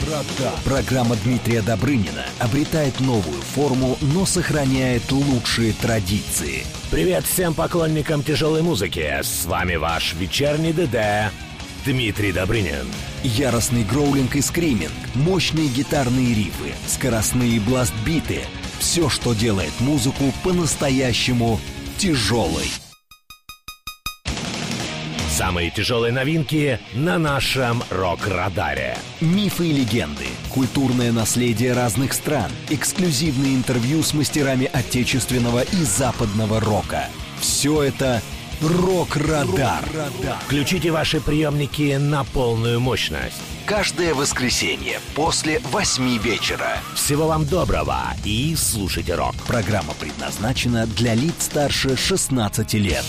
Рок-Радар. Программа Дмитрия Добрынина обретает новую форму, но сохраняет лучшие традиции. Привет всем поклонникам тяжелой музыки. С вами ваш вечерний ДД Дмитрий Добрынин. Яростный гроулинг и скриминг, мощные гитарные рифы, скоростные бласт-биты. Все, что делает музыку по-настоящему тяжелой. Самые тяжелые новинки на нашем Рок-Радаре. Мифы и легенды, культурное наследие разных стран, эксклюзивные интервью с мастерами отечественного и западного рока. Все это Рок-Радар. Включите ваши приемники на полную мощность. Каждое воскресенье после 8 вечера. Всего вам доброго и слушайте рок. Программа предназначена для лиц старше 16 лет.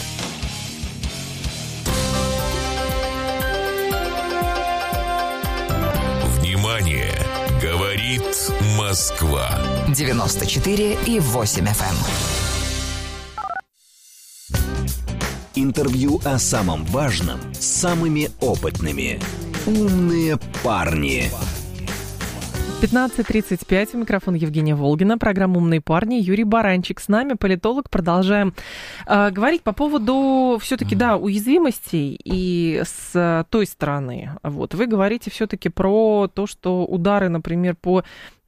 Говорит Москва. 94,8 FM. Интервью о самом важном с самыми опытными. Умные парни. 15:35. Микрофон Евгения Волгина. Программа «Умные парни». Юрий Баранчик с нами, политолог. Продолжаем говорить по поводу все-таки, да, уязвимостей и с той стороны. Вот. Вы говорите все-таки про то, что удары, например, по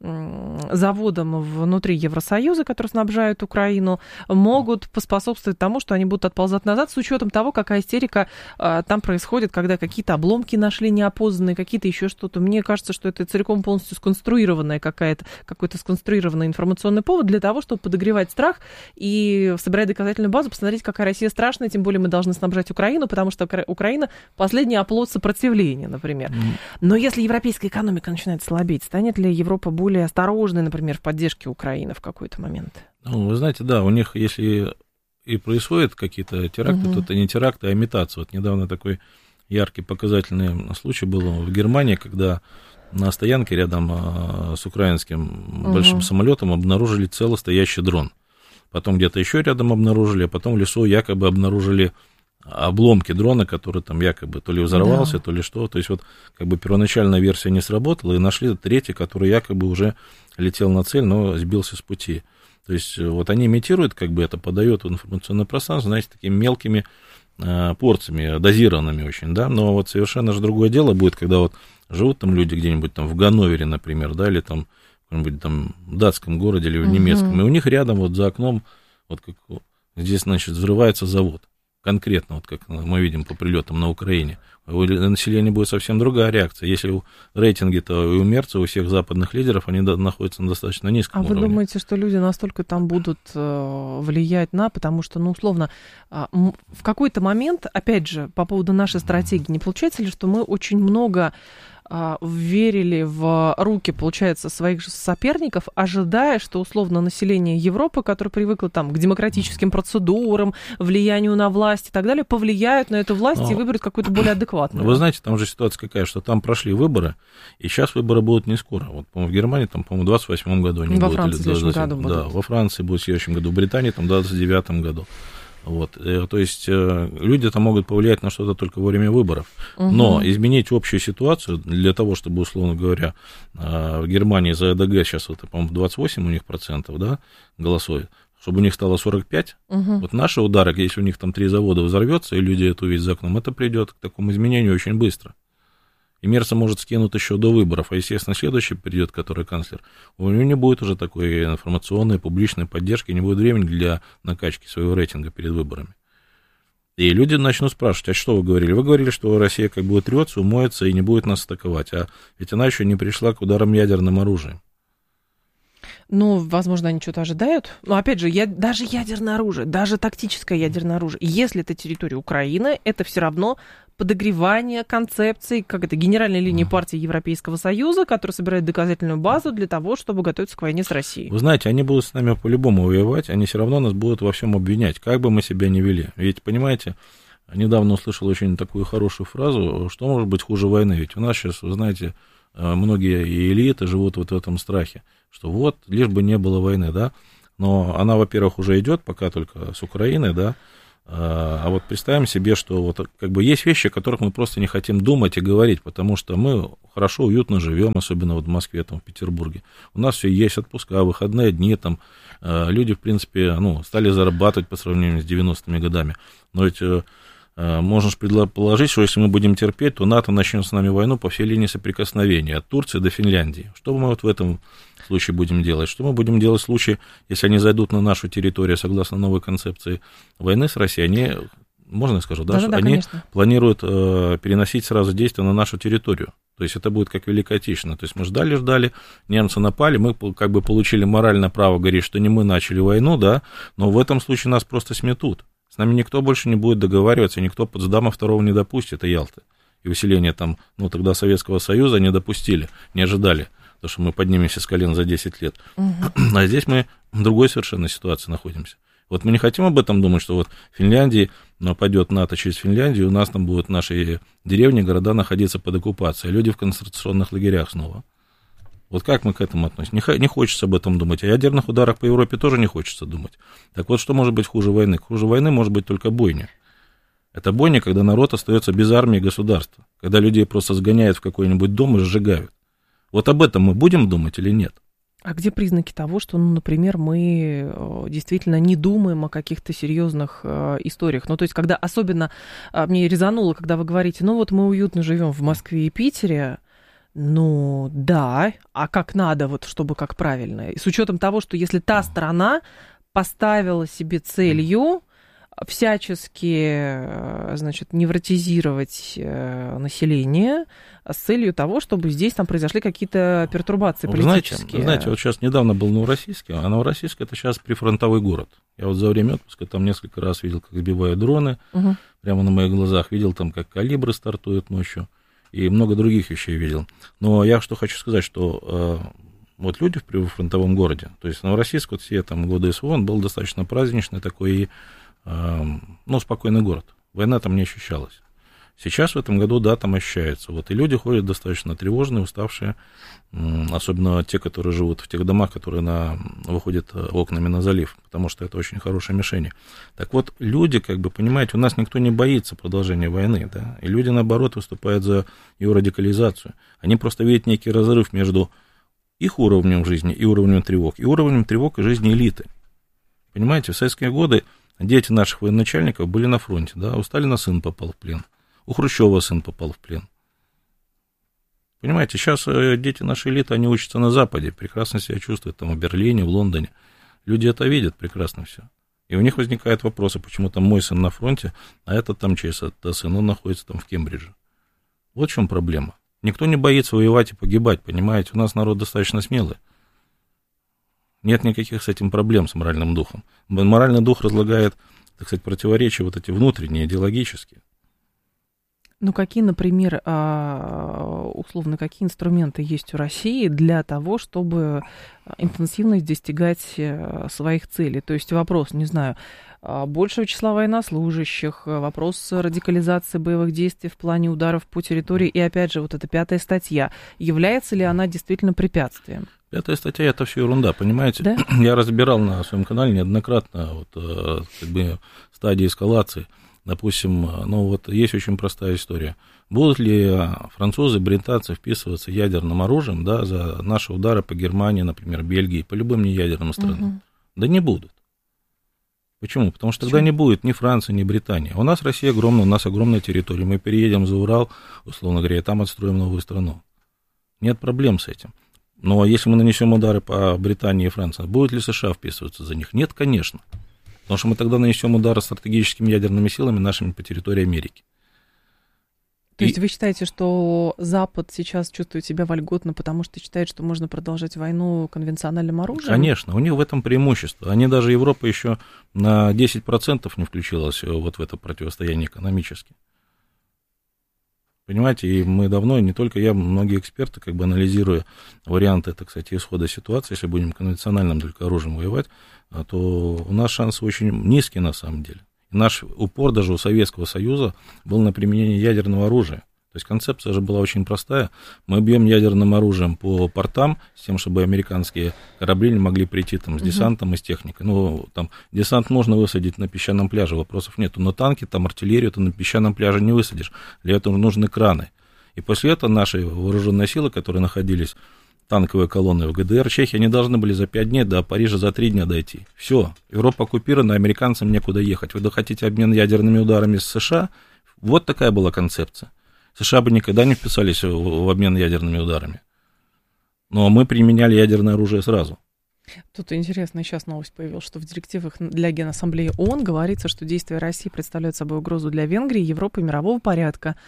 заводам внутри Евросоюза, которые снабжают Украину, могут поспособствовать тому, что они будут отползать назад, с учетом того, какая истерика там происходит, когда какие-то обломки нашли неопознанные, какие-то еще что-то. Мне кажется, что это целиком полностью сконструированная какой-то сконструированный информационный повод для того, чтобы подогревать страх и собирать доказательную базу, посмотреть, какая Россия страшная, тем более мы должны снабжать Украину, потому что Украина последний оплот сопротивления, например. Но если европейская экономика начинает слабеть, станет ли Европа более осторожной, например, в поддержке Украины в какой-то момент? Ну, вы знаете, да, у них, если и происходят какие-то теракты, то это не теракты, а имитация. Вот недавно такой яркий показательный случай был в Германии, когда на стоянке рядом с украинским большим самолетом обнаружили целостоящий дрон. Потом где-то еще рядом обнаружили, а потом в лесу якобы обнаружили обломки дрона, который там якобы то ли взорвался, то ли что. То есть вот как бы первоначальная версия не сработала, и нашли третий, который якобы уже летел на цель, но сбился с пути. То есть вот они имитируют, как бы это подают в информационное пространство, знаете, такими мелкими порциями, дозированными очень, да, но вот совершенно же другое дело будет, когда вот живут там люди где-нибудь там в Ганновере, например, да, или там в каком-нибудь там датском городе или в немецком, и у них рядом вот за окном, вот как здесь, значит, взрывается завод. Конкретно, вот как мы видим по прилетам на Украине, у населения будет совсем другая реакция. Если рейтинги-то у мерца, у всех западных лидеров, они находятся на достаточно низком уровне. А вы думаете, что люди настолько там будут влиять потому что, ну, условно, в какой-то момент, опять же, по поводу нашей стратегии, не получается ли, что мы очень много верили в руки, получается, своих же соперников, ожидая, что, условно, население Европы, которое привыкло там к демократическим процедурам, влиянию на власть и так далее, повлияют на эту власть и выберут какую-то более адекватную? Вы знаете, там же ситуация какая, что там прошли выборы, и сейчас выборы будут не скоро. Вот, по-моему, в Германии, там, по-моему, в 28 году они будут. Во Франции в следующем году будут. Да, во Франции будет в следующем году, в Британии, там, в 29 году. Вот, то есть люди-то могут повлиять на что-то только во время выборов, но изменить общую ситуацию для того, чтобы, условно говоря, в Германии за ЭДГ сейчас, вот, по-моему, 28 у них процентов, да, голосует, чтобы у них стало 45, вот наши удары, если у них там 3 завода взорвется, и люди это увидят за окном, это придет к такому изменению очень быстро. И Мерца может скинуть еще до выборов, а, естественно, следующий придет, который канцлер, у него не будет уже такой информационной, публичной поддержки, не будет времени для накачки своего рейтинга перед выборами. И люди начнут спрашивать, а что вы говорили? Вы говорили, что Россия как бы отрется, умоется и не будет нас атаковать, а ведь она еще не пришла к ударам ядерным оружием. Ну, возможно, они что-то ожидают. Но, опять же, даже ядерное оружие, даже тактическое ядерное оружие, если это территория Украины, это все равно подогревание концепции, как это, генеральной линии партии Европейского Союза, которая собирает доказательную базу для того, чтобы готовиться к войне с Россией. Вы знаете, они будут с нами по-любому воевать, они все равно нас будут во всем обвинять, как бы мы себя ни вели. Ведь, понимаете, недавно услышал очень такую хорошую фразу, что может быть хуже войны. Ведь у нас сейчас, вы знаете, многие элиты живут вот в этом страхе, что вот, лишь бы не было войны, да, но она, во-первых, уже идет пока только с Украиной, да, А вот представим себе, что вот как бы есть вещи, о которых мы просто не хотим думать и говорить, потому что мы хорошо, уютно живем, особенно вот в Москве, там, в Петербурге. У нас все есть, отпуска, выходные дни, там, люди, в принципе, стали зарабатывать по сравнению с 90-ми годами. Но ведь можно же предположить, что если мы будем терпеть, то НАТО начнет с нами войну по всей линии соприкосновения, от Турции до Финляндии. Что мы вот в этом случае будем делать? Что мы будем делать в случае, если они зайдут на нашу территорию, согласно новой концепции войны с Россией? Они, можно я скажу, да, что они планируют переносить сразу действия на нашу территорию. То есть это будет как Великая Отечественная. То есть мы ждали, немцы напали, мы как бы получили моральное право говорить, что не мы начали войну, да, но в этом случае нас просто сметут. С нами никто больше не будет договариваться, никто Потсдама второго не допустит, и Ялты. И выселение там, тогда Советского Союза не допустили, не ожидали, потому что мы поднимемся с колен за 10 лет. А здесь мы в другой совершенно ситуации находимся. Вот мы не хотим об этом думать, что вот в Финляндии нападет НАТО через Финляндию, у нас там будут наши деревни, города находиться под оккупацией, а люди в концентрационных лагерях снова. Вот как мы к этому относимся? Не хочется об этом думать. О ядерных ударах по Европе тоже не хочется думать. Так вот, что может быть хуже войны? Хуже войны может быть только бойня. Это бойня, когда народ остается без армии и государства, когда людей просто сгоняют в какой-нибудь дом и сжигают. Вот об этом мы будем думать или нет? А где признаки того, что, например, мы действительно не думаем о каких-то серьезных историях? То есть, когда особенно мне резануло, когда вы говорите, вот мы уютно живем в Москве и Питере, да, а как надо, вот чтобы как правильно? И с учетом того, что если та сторона поставила себе целью всячески, значит, невротизировать население с целью того, чтобы здесь там произошли какие-то пертурбации политические. Вы знаете, вот сейчас недавно был Новороссийск, а Новороссийск это сейчас прифронтовой город. Я вот за время отпуска там несколько раз видел, как сбивают дроны, прямо на моих глазах, видел там, как калибры стартуют ночью, и много других вещей видел. Но я что хочу сказать, что вот люди в прифронтовом городе, то есть Новороссийск, вот все там годы СВО, он был достаточно праздничный такой и спокойный город. Война там не ощущалась. Сейчас в этом году, да, там ощущается. Вот, и люди ходят достаточно тревожные, уставшие, особенно те, которые живут в тех домах, которые выходят окнами на залив, потому что это очень хорошие мишени. Так вот, люди, понимаете, у нас никто не боится продолжения войны, да, и люди, наоборот, выступают за ее радикализацию. Они просто видят некий разрыв между их уровнем жизни и уровнем тревог и жизни элиты. Понимаете, в советские годы дети наших военачальников были на фронте, да, у Сталина сын попал в плен, у Хрущева сын попал в плен. Понимаете, сейчас дети нашей элиты, они учатся на Западе, прекрасно себя чувствуют там в Берлине, в Лондоне. Люди это видят прекрасно все. И у них возникают вопросы, почему там мой сын на фронте, а этот там чей-то сын, он находится там в Кембридже. Вот в чем проблема. Никто не боится воевать и погибать, понимаете, у нас народ достаточно смелый. Нет никаких с этим проблем, с моральным духом. Моральный дух разлагает, так сказать, противоречия вот эти внутренние, идеологические. Какие, например, условно, какие инструменты есть у России для того, чтобы интенсивно достигать своих целей? То есть вопрос, не знаю, большего числа военнослужащих, вопрос радикализации боевых действий в плане ударов по территории, и опять же, вот эта 5-я статья, является ли она действительно препятствием? 5-я статья — это все ерунда, понимаете? Да? Я разбирал на своем канале неоднократно стадии эскалации. Допустим, есть очень простая история. Будут ли французы, британцы вписываться ядерным оружием, да, за наши удары по Германии, например, Бельгии, по любым неядерным странам? Да не будут. Почему? Потому что тогда не будет ни Франции, ни Британии. У нас Россия огромная, у нас огромная территория. Мы переедем за Урал, условно говоря, и там отстроим новую страну. Нет проблем с этим. Но если мы нанесем удары по Британии и Франции, будет ли США вписываться за них? Нет, конечно. Потому что мы тогда нанесем удары стратегическими ядерными силами нашими по территории Америки. То есть вы считаете, что Запад сейчас чувствует себя вольготно, потому что считает, что можно продолжать войну конвенциональным оружием? Конечно, у них в этом преимущество. Даже Европа еще на 10% не включилась вот в это противостояние экономически. Понимаете, и мы давно, не только я, многие эксперты, анализируя варианты, так сказать, исхода ситуации, если будем конвенциональным только оружием воевать, то у нас шансы очень низкие на самом деле. И наш упор даже у Советского Союза был на применение ядерного оружия. То То есть концепция же была очень простая. Мы бьем ядерным оружием по портам, с тем, чтобы американские корабли не могли прийти там, с десантом и с техникой. Ну, там десант можно высадить на песчаном пляже, вопросов нету. Но танки, там артиллерию ты на песчаном пляже не высадишь. Для этого нужны краны. И после этого наши вооруженные силы, которые находились танковые колонны в ГДР, Чехии, они должны были за 5 дней до Парижа за 3 дня дойти. Все, Европа оккупирована, американцам некуда ехать. Вы хотите обмен ядерными ударами с США? Вот такая была концепция. США бы никогда не вписались в обмен ядерными ударами. Но мы применяли ядерное оружие сразу. Тут интересная сейчас новость появилась, что в директивах для Генассамблеи ООН говорится, что действия России представляют собой угрозу для Венгрии, Европы и мирового порядка.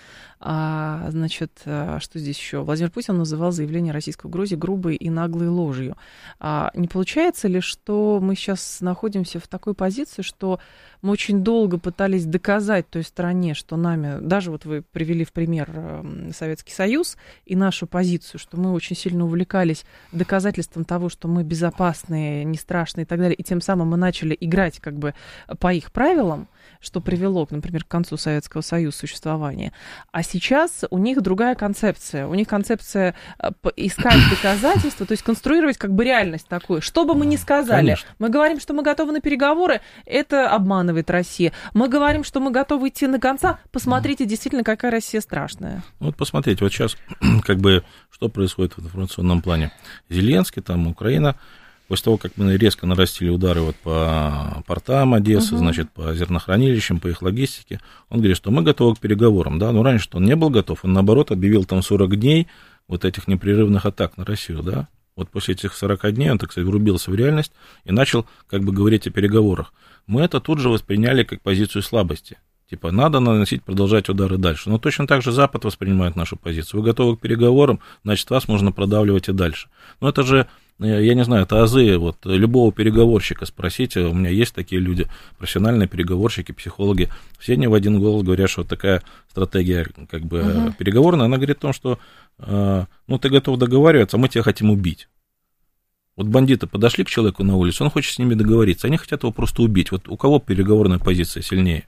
Значит, что здесь еще? Владимир Путин называл заявление российской угрозы грубой и наглой ложью. Не получается ли, что мы сейчас находимся в такой позиции, что мы очень долго пытались доказать той стороне, что нами, даже вот вы привели в пример Советский Союз и нашу позицию, что мы очень сильно увлекались доказательством того, что мы безопасные, не страшные и так далее, и тем самым мы начали играть как бы по их правилам, что привело, например, к концу Советского Союза существования. А сейчас у них другая концепция. У них концепция искать доказательства, то есть конструировать как бы реальность такую. Что бы мы ни сказали, конечно. Мы говорим, что мы готовы на переговоры, это обманывает Россия. Мы говорим, что мы готовы идти до конца, посмотрите, действительно, какая Россия страшная. Вот посмотрите, вот сейчас как бы что происходит в информационном плане. Зеленский, там Украина. После того, как мы резко нарастили удары вот по портам Одессы, значит, по зернохранилищам, по их логистике, он говорит, что мы готовы к переговорам, да, но раньше он не был готов, он, наоборот, объявил там 40 дней вот этих непрерывных атак на Россию, да, вот после этих 40 дней он, так сказать, врубился в реальность и начал, как бы, говорить о переговорах. Мы это тут же восприняли как позицию слабости. Типа, надо наносить, продолжать удары дальше. Но точно так же Запад воспринимает нашу позицию. Вы готовы к переговорам, значит, вас можно продавливать и дальше. Но это же, я не знаю, это азы вот любого переговорщика. Спросите, у меня есть такие люди, профессиональные переговорщики, психологи. Все не в один голос говорят, что вот такая стратегия как бы переговорная. Она говорит о том, что ну, ты готов договариваться, а мы тебя хотим убить. Вот бандиты подошли к человеку на улицу, он хочет с ними договориться. Они хотят его просто убить. Вот у кого переговорная позиция сильнее?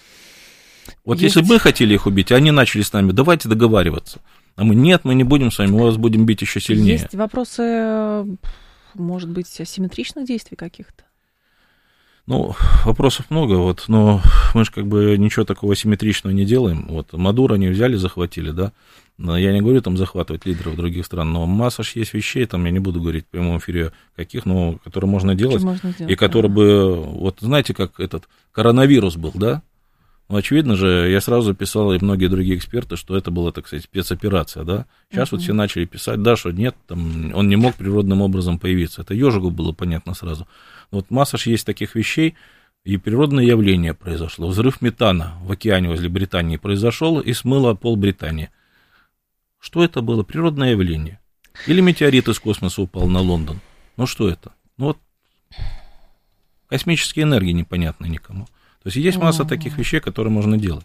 Вот если бы мы хотели их убить, они начали с нами, давайте договариваться. А мы, нет, мы не будем с вами, мы вас будем бить еще сильнее. Есть вопросы, может быть, асимметричных действий каких-то? Ну, вопросов много, вот, но мы же как бы ничего такого асимметричного не делаем. Вот, Мадуро они взяли, захватили, да. Я не говорю там захватывать лидеров других стран, но масса ж есть вещей, там я не буду говорить в прямом эфире каких, но которые можно делать, и которые бы, вот знаете, как этот коронавирус был, да. Ну, очевидно же, я сразу писал, и многие другие эксперты, что это была, так сказать, спецоперация, да. Сейчас вот все начали писать, да, что нет, там, он не мог природным образом появиться. Это ежику было понятно сразу. Вот масса же есть таких вещей, и природное явление произошло. Взрыв метана в океане возле Британии произошел и смыло пол Британии. Что это было? Природное явление. Или метеорит из космоса упал на Лондон. Ну, что это? Ну, вот космические энергии непонятны никому. То есть масса таких вещей, которые можно делать.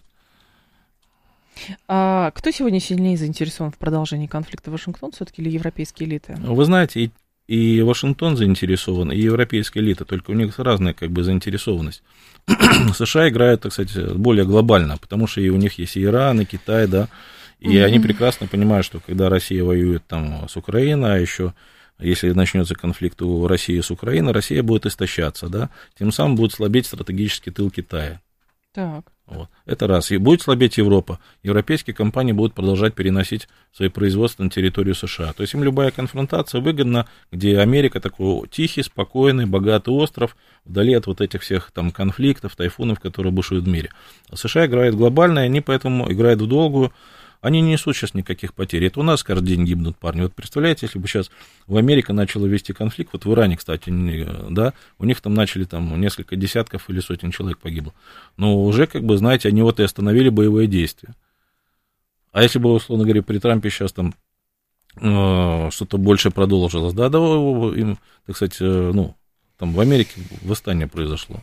А кто сегодня сильнее заинтересован в продолжении конфликта? Вашингтон все-таки или европейские элиты? Вы знаете, и Вашингтон заинтересован, и европейская элита, только у них разная как бы заинтересованность. США играют, так сказать, более глобально, потому что и у них есть и Иран, и Китай, да, и они прекрасно понимают, что когда Россия воюет там с Украиной, а еще если начнется конфликт у России с Украиной, Россия будет истощаться, да, тем самым будет слабеть стратегический тыл Китая. Так. Вот. Это раз. И будет слабеть Европа. Европейские компании будут продолжать переносить свои производства на территорию США. То есть им любая конфронтация выгодна, где Америка такой тихий, спокойный, богатый остров, вдали от вот этих всех там конфликтов, тайфунов, которые бушуют в мире. А США играют глобально, и они поэтому играют в долгую. Они не несут сейчас никаких потерь. Это у нас каждый день гибнут парни. Вот представляете, если бы сейчас в Америке начала вести конфликт, вот в Иране, кстати, да, у них там начали там несколько десятков или сотен человек погибло. Но уже, как бы, знаете, они вот и остановили боевые действия. А если бы, условно говоря, при Трампе сейчас там что-то больше продолжилось, да, им, так сказать, ну, там в Америке восстание произошло.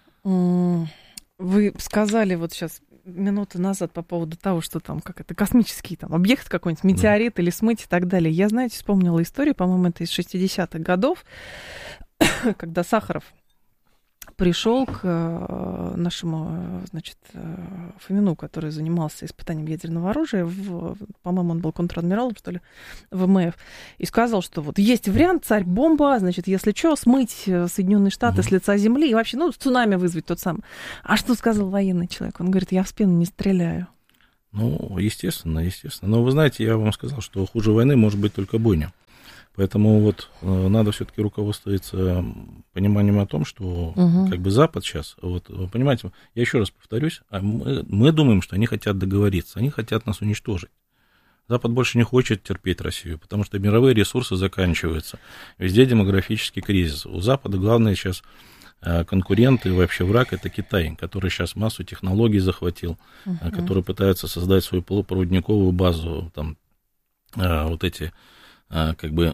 Вы сказали вот сейчас минуты назад по поводу того, что там, как это, космический там объект какой-нибудь, метеорит или смыть и так далее. Я, знаете, вспомнила историю, по-моему, это из 60-х годов, когда Сахаров пришел к нашему, значит, Фомину, который занимался испытанием ядерного оружия, по-моему, он был контр-адмиралом, что ли, в ВМФ, и сказал, что вот есть вариант, царь-бомба, значит, если что, смыть Соединенные Штаты с лица земли и вообще, ну, цунами вызвать тот самый. А что сказал военный человек? Он говорит, я в спину не стреляю. Ну, естественно. Но вы знаете, я вам сказал, что хуже войны может быть только бойня. Поэтому вот надо все-таки руководствоваться пониманием о том, что как бы Запад сейчас, вот, вы понимаете, я еще раз повторюсь, мы думаем, что они хотят договориться, они хотят нас уничтожить. Запад больше не хочет терпеть Россию, потому что мировые ресурсы заканчиваются, везде демографический кризис. У Запада главное сейчас конкурент и вообще враг — это Китай, который сейчас массу технологий захватил, который пытается создать свою полупроводниковую базу, там вот эти как бы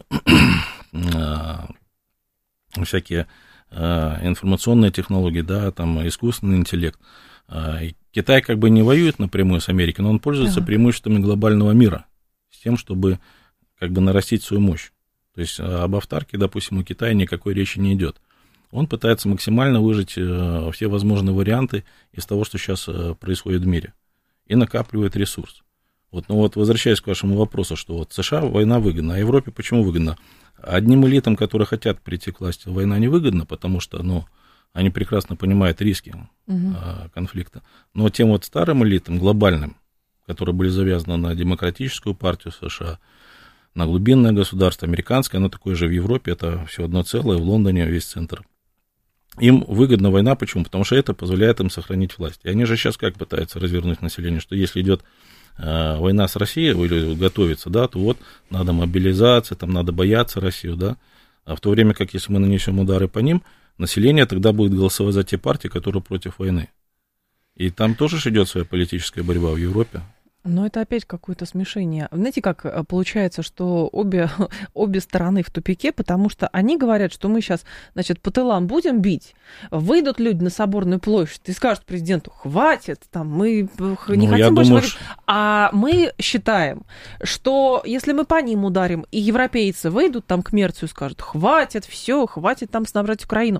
всякие информационные технологии, да, там искусственный интеллект. Китай как бы не воюет напрямую с Америкой, но он пользуется преимуществами глобального мира с тем, чтобы как бы нарастить свою мощь. То есть об автарке, допустим, у Китая никакой речи не идет. Он пытается максимально выжать все возможные варианты из того, что сейчас происходит в мире, и накапливает ресурс. Вот, ну вот, возвращаясь к вашему вопросу, что вот США война выгодна, а Европе почему выгодна? Одним элитам, которые хотят прийти к власти, война невыгодна, потому что, ну, они прекрасно понимают риски конфликта. Но тем вот старым элитам, глобальным, которые были завязаны на демократическую партию США, на глубинное государство, американское, оно такое же в Европе, это все одно целое, в Лондоне весь центр. Им выгодна война, почему? Потому что это позволяет им сохранить власть. И они же сейчас как пытаются развернуть население, что если идет война с Россией, или готовится, да, то вот надо мобилизация, там надо бояться Россию, да, а в то время как если мы нанесем удары по ним, население тогда будет голосовать за те партии, которые против войны. И там тоже идет своя политическая борьба в Европе. Но это опять какое-то смешение. Знаете, как получается, что обе стороны в тупике, потому что они говорят, что мы сейчас, значит, по тылам будем бить, выйдут люди на Соборную площадь и скажут президенту, хватит, там, мы не хотим больше воевать. А мы считаем, что если мы по ним ударим, и европейцы выйдут там к Мерцу и скажут, хватит, все, хватит там снабжать Украину.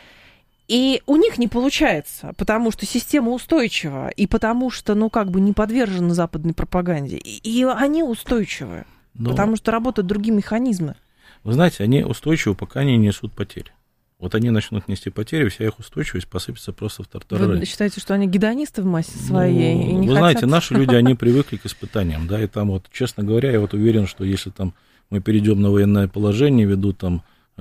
И у них не получается, потому что система устойчива, и потому что, ну, как бы не подвержена западной пропаганде. И они устойчивы, потому что работают другие механизмы. Вы знаете, они устойчивы, пока они не несут потери. Вот они начнут нести потери, вся их устойчивость посыпется просто в тартарары. Вы считаете, что они гедонисты в массе своей? Ну, и не вы хотят... знаете, наши люди, они привыкли к испытаниям, да, и там вот, честно говоря, я вот уверен, что если там мы перейдем на военное положение, ведут там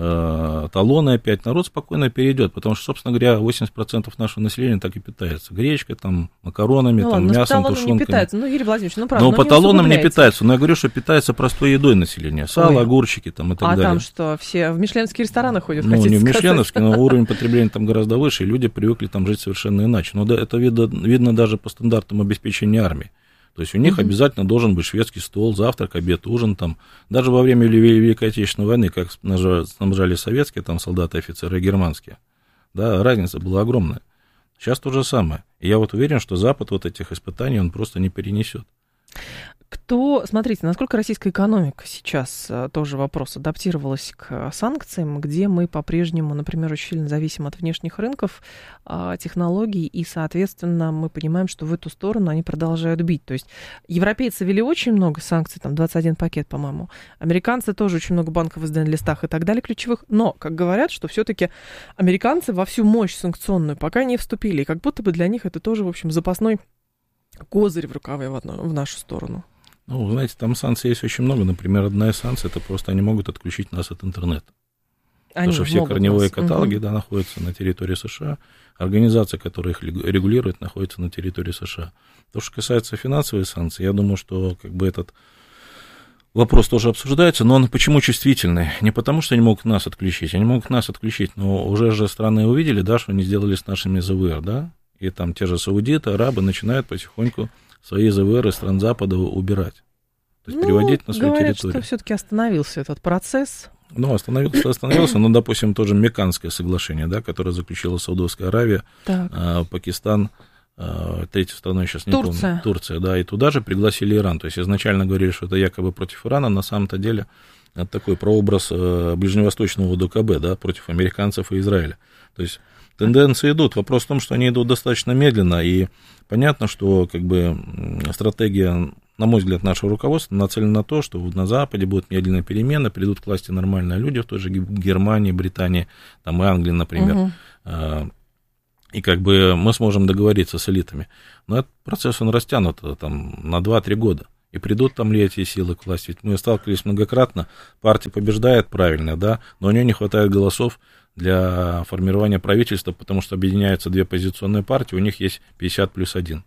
талоны опять, народ спокойно перейдет, потому что, собственно говоря, 80% нашего населения так и питается. Гречкой, там, макаронами, там, мясом, тушенками. Не питается. Ну, Юрий Владимирович, ну, правда, но по талонам не питается. Но я говорю, что питается простой едой население. Сало, огурчики там и так далее. А там что, все в мишленовские рестораны ходят, ну, не в мишленовские, но уровень потребления там гораздо выше, и люди привыкли там жить совершенно иначе. Но это видно даже по стандартам обеспечения армии. То есть у них обязательно должен быть шведский стол, завтрак, обед, ужин там. Даже во время Великой Отечественной войны, как снабжали советские там солдаты, офицеры, германские, да, разница была огромная. Сейчас то же самое. И я вот уверен, что Запад вот этих испытаний он просто не перенесет. Смотрите, насколько российская экономика сейчас, тоже вопрос, адаптировалась к санкциям, где мы по-прежнему, например, очень сильно зависим от внешних рынков, технологий, и, соответственно, мы понимаем, что в эту сторону они продолжают бить. То есть европейцы ввели очень много санкций, там 21 пакет, по-моему, американцы тоже очень много банков издали на листах и так далее ключевых, но, как говорят, что все-таки американцы во всю мощь санкционную пока не вступили, и как будто бы для них это тоже, в общем, запасной козырь в рукаве в нашу сторону. Ну, знаете, там санкций есть очень много. Например, одна из санкций, это просто они могут отключить нас от интернета. Потому что все корневые каталоги, да, находятся на территории США. Организация, которая их регулирует, находится на территории США. То, что касается финансовых санкций, я думаю, что как бы этот вопрос тоже обсуждается, но он почему чувствительный? Не потому, что они могут нас отключить. Они могут нас отключить, но уже же страны увидели, да, что они сделали с нашими ЗВР, да, и там те же саудиты, арабы начинают потихоньку свои ЗВР из стран Запада убирать. То есть переводить на свою территорию. Что все-таки остановился этот процесс. Ну, остановился, но, допустим, тоже Мекканское соглашение, да, которое заключила Саудовская Аравия, Пакистан, третья страна, я сейчас не помню. Турция, да, и туда же пригласили Иран. То есть изначально говорили, что это якобы против Ирана, на самом-то деле это такой прообраз ближневосточного ОДКБ, да, против американцев и Израиля. То есть тенденции идут. Вопрос в том, что они идут достаточно медленно, и понятно, что как бы стратегия, на мой взгляд, нашего руководства нацелена на то, что на Западе будут медленные перемены, придут к власти нормальные люди, в той же Германии, Британии, там и Англии, например, и как бы мы сможем договориться с элитами. Но этот процесс, он растянут там, на 2-3 года. И придут там ли эти силы к власти? Ведь мы сталкивались многократно, партия побеждает правильно, да, но у нее не хватает голосов для формирования правительства, потому что объединяются две оппозиционные партии, у них есть 50+1.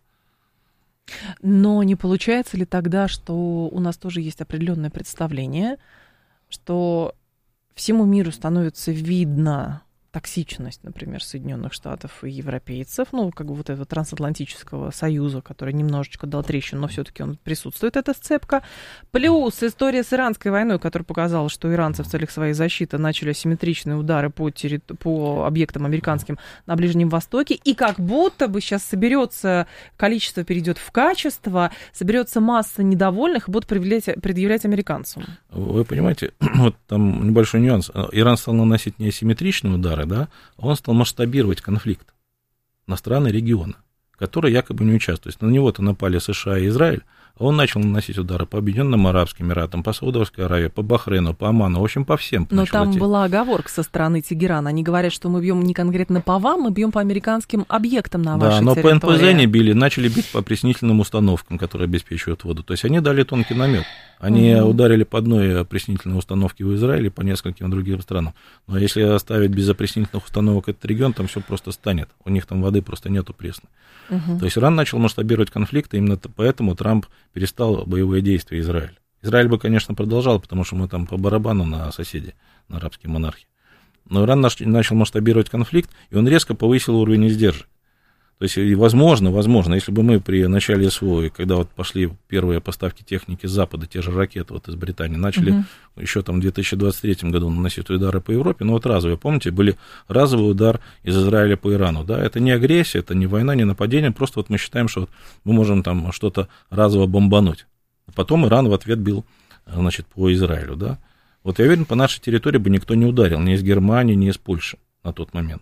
Но не получается ли тогда, что у нас тоже есть определенное представление, что всему миру становится видно токсичность, например, Соединенных Штатов и европейцев, ну, как бы вот этого трансатлантического союза, который немножечко дал трещину, но все-таки он присутствует, эта сцепка. Плюс история с иранской войной, которая показала, что иранцы в целях своей защиты начали асимметричные удары по объектам американским на Ближнем Востоке, и как будто бы сейчас соберется, количество перейдет в качество, соберется масса недовольных и будут предъявлять американцам. Вы понимаете, вот там небольшой нюанс. Иран стал наносить не асимметричные удары, да, он стал масштабировать конфликт на страны региона, которые якобы не участвуют. На него-то напали США и Израиль, а он начал наносить удары по Объединенным Арабским Эмиратам, по Саудовской Аравии, по Бахрейну, по Оману, в общем, по всем. Но там была оговорка со стороны Тегерана. Они говорят, что мы бьем не конкретно по вам, мы бьем по американским объектам на вашей территории. Да, но по НПЗ не били, начали бить по опреснительным установкам, которые обеспечивают воду. То есть они дали тонкий намек. Они ударили по одной опреснительной установке в Израиле, по нескольким другим странам. Но если оставить без опреснительных установок этот регион, там все просто станет. У них там воды просто нету пресной. То есть Иран начал масштабировать конфликт, и именно поэтому Трамп перестал боевые действия Израиля. Израиль бы, конечно, продолжал, потому что мы там по барабану на соседей, на арабские монархии. Но Иран начал масштабировать конфликт, и он резко повысил уровень издержек. То есть, возможно, если бы мы при начале СВО, когда вот пошли первые поставки техники с Запада, те же ракеты вот из Британии, начали еще там в 2023 году наносить удары по Европе, но вот разовые, помните, были разовый удар из Израиля по Ирану, да, это не агрессия, это не война, не нападение, просто вот мы считаем, что вот мы можем там что-то разово бомбануть. Потом Иран в ответ бил, значит, по Израилю, да. Вот я уверен, по нашей территории бы никто не ударил, ни из Германии, ни из Польши на тот момент.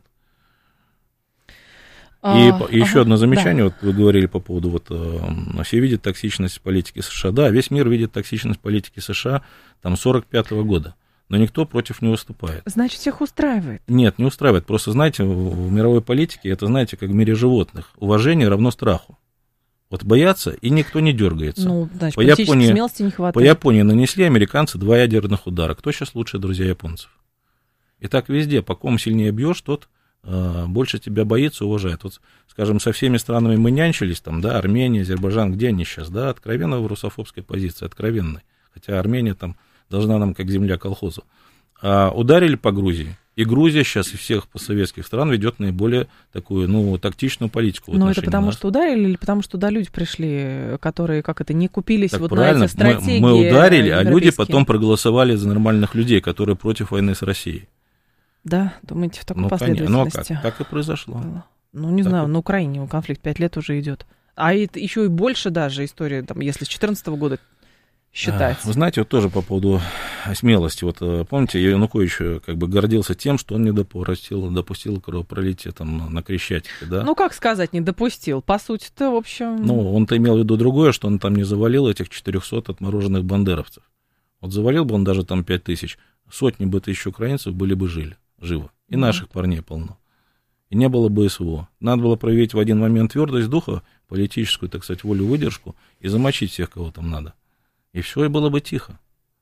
И еще одно замечание, вот вы говорили по поводу, вот, все видят токсичность политики США. Да, весь мир видит токсичность политики США там 1945 года, но никто против не выступает. Значит, всех устраивает? Нет, не устраивает. Просто, знаете, в мировой политике, это, знаете, как в мире животных, уважение равно страху. Вот боятся, и никто не дергается. Ну, значит, политической смелости не хватает. По Японии нанесли американцы 2 ядерных удара. Кто сейчас лучшие друзья японцев? И так везде, по ком сильнее бьешь, тот больше тебя боится, уважает. Вот, скажем, со всеми странами мы нянчились, там, да, Армения, Азербайджан, где они сейчас, да, откровенно в русофобской позиции, откровенной. Хотя Армения там должна нам как земля колхозу. А ударили по Грузии, и Грузия сейчас из всех постсоветских стран ведет наиболее такую, ну, тактичную политику. Но это потому, что ударили, или потому, что туда люди пришли, которые, как это, не купились так вот правильно. На эти стратегии? Мы ударили, а люди потом проголосовали за нормальных людей, которые против войны с Россией. Да, думаете, в такой последовательности? Ну, как? Так и произошло. Ну, не знаю, на Украине конфликт 5 лет уже идет. А это еще и больше даже история, там, если с 2014 года считать. Вы знаете, вот тоже по поводу смелости. Вот помните, Янукович как бы гордился тем, что он не допустил кровопролития там на Крещатике, да? Ну, как сказать, не допустил? По сути-то, в общем... Ну, он-то имел в виду другое, что он там не завалил этих 400 отмороженных бандеровцев. Вот завалил бы он даже там 5000, сотни бы тысяч украинцев были бы живо. И наших парней полно. И не было бы СВО. Надо было проявить в один момент твердость духа, политическую, так сказать, волю, выдержку и замочить всех, кого там надо. И все, и было бы тихо.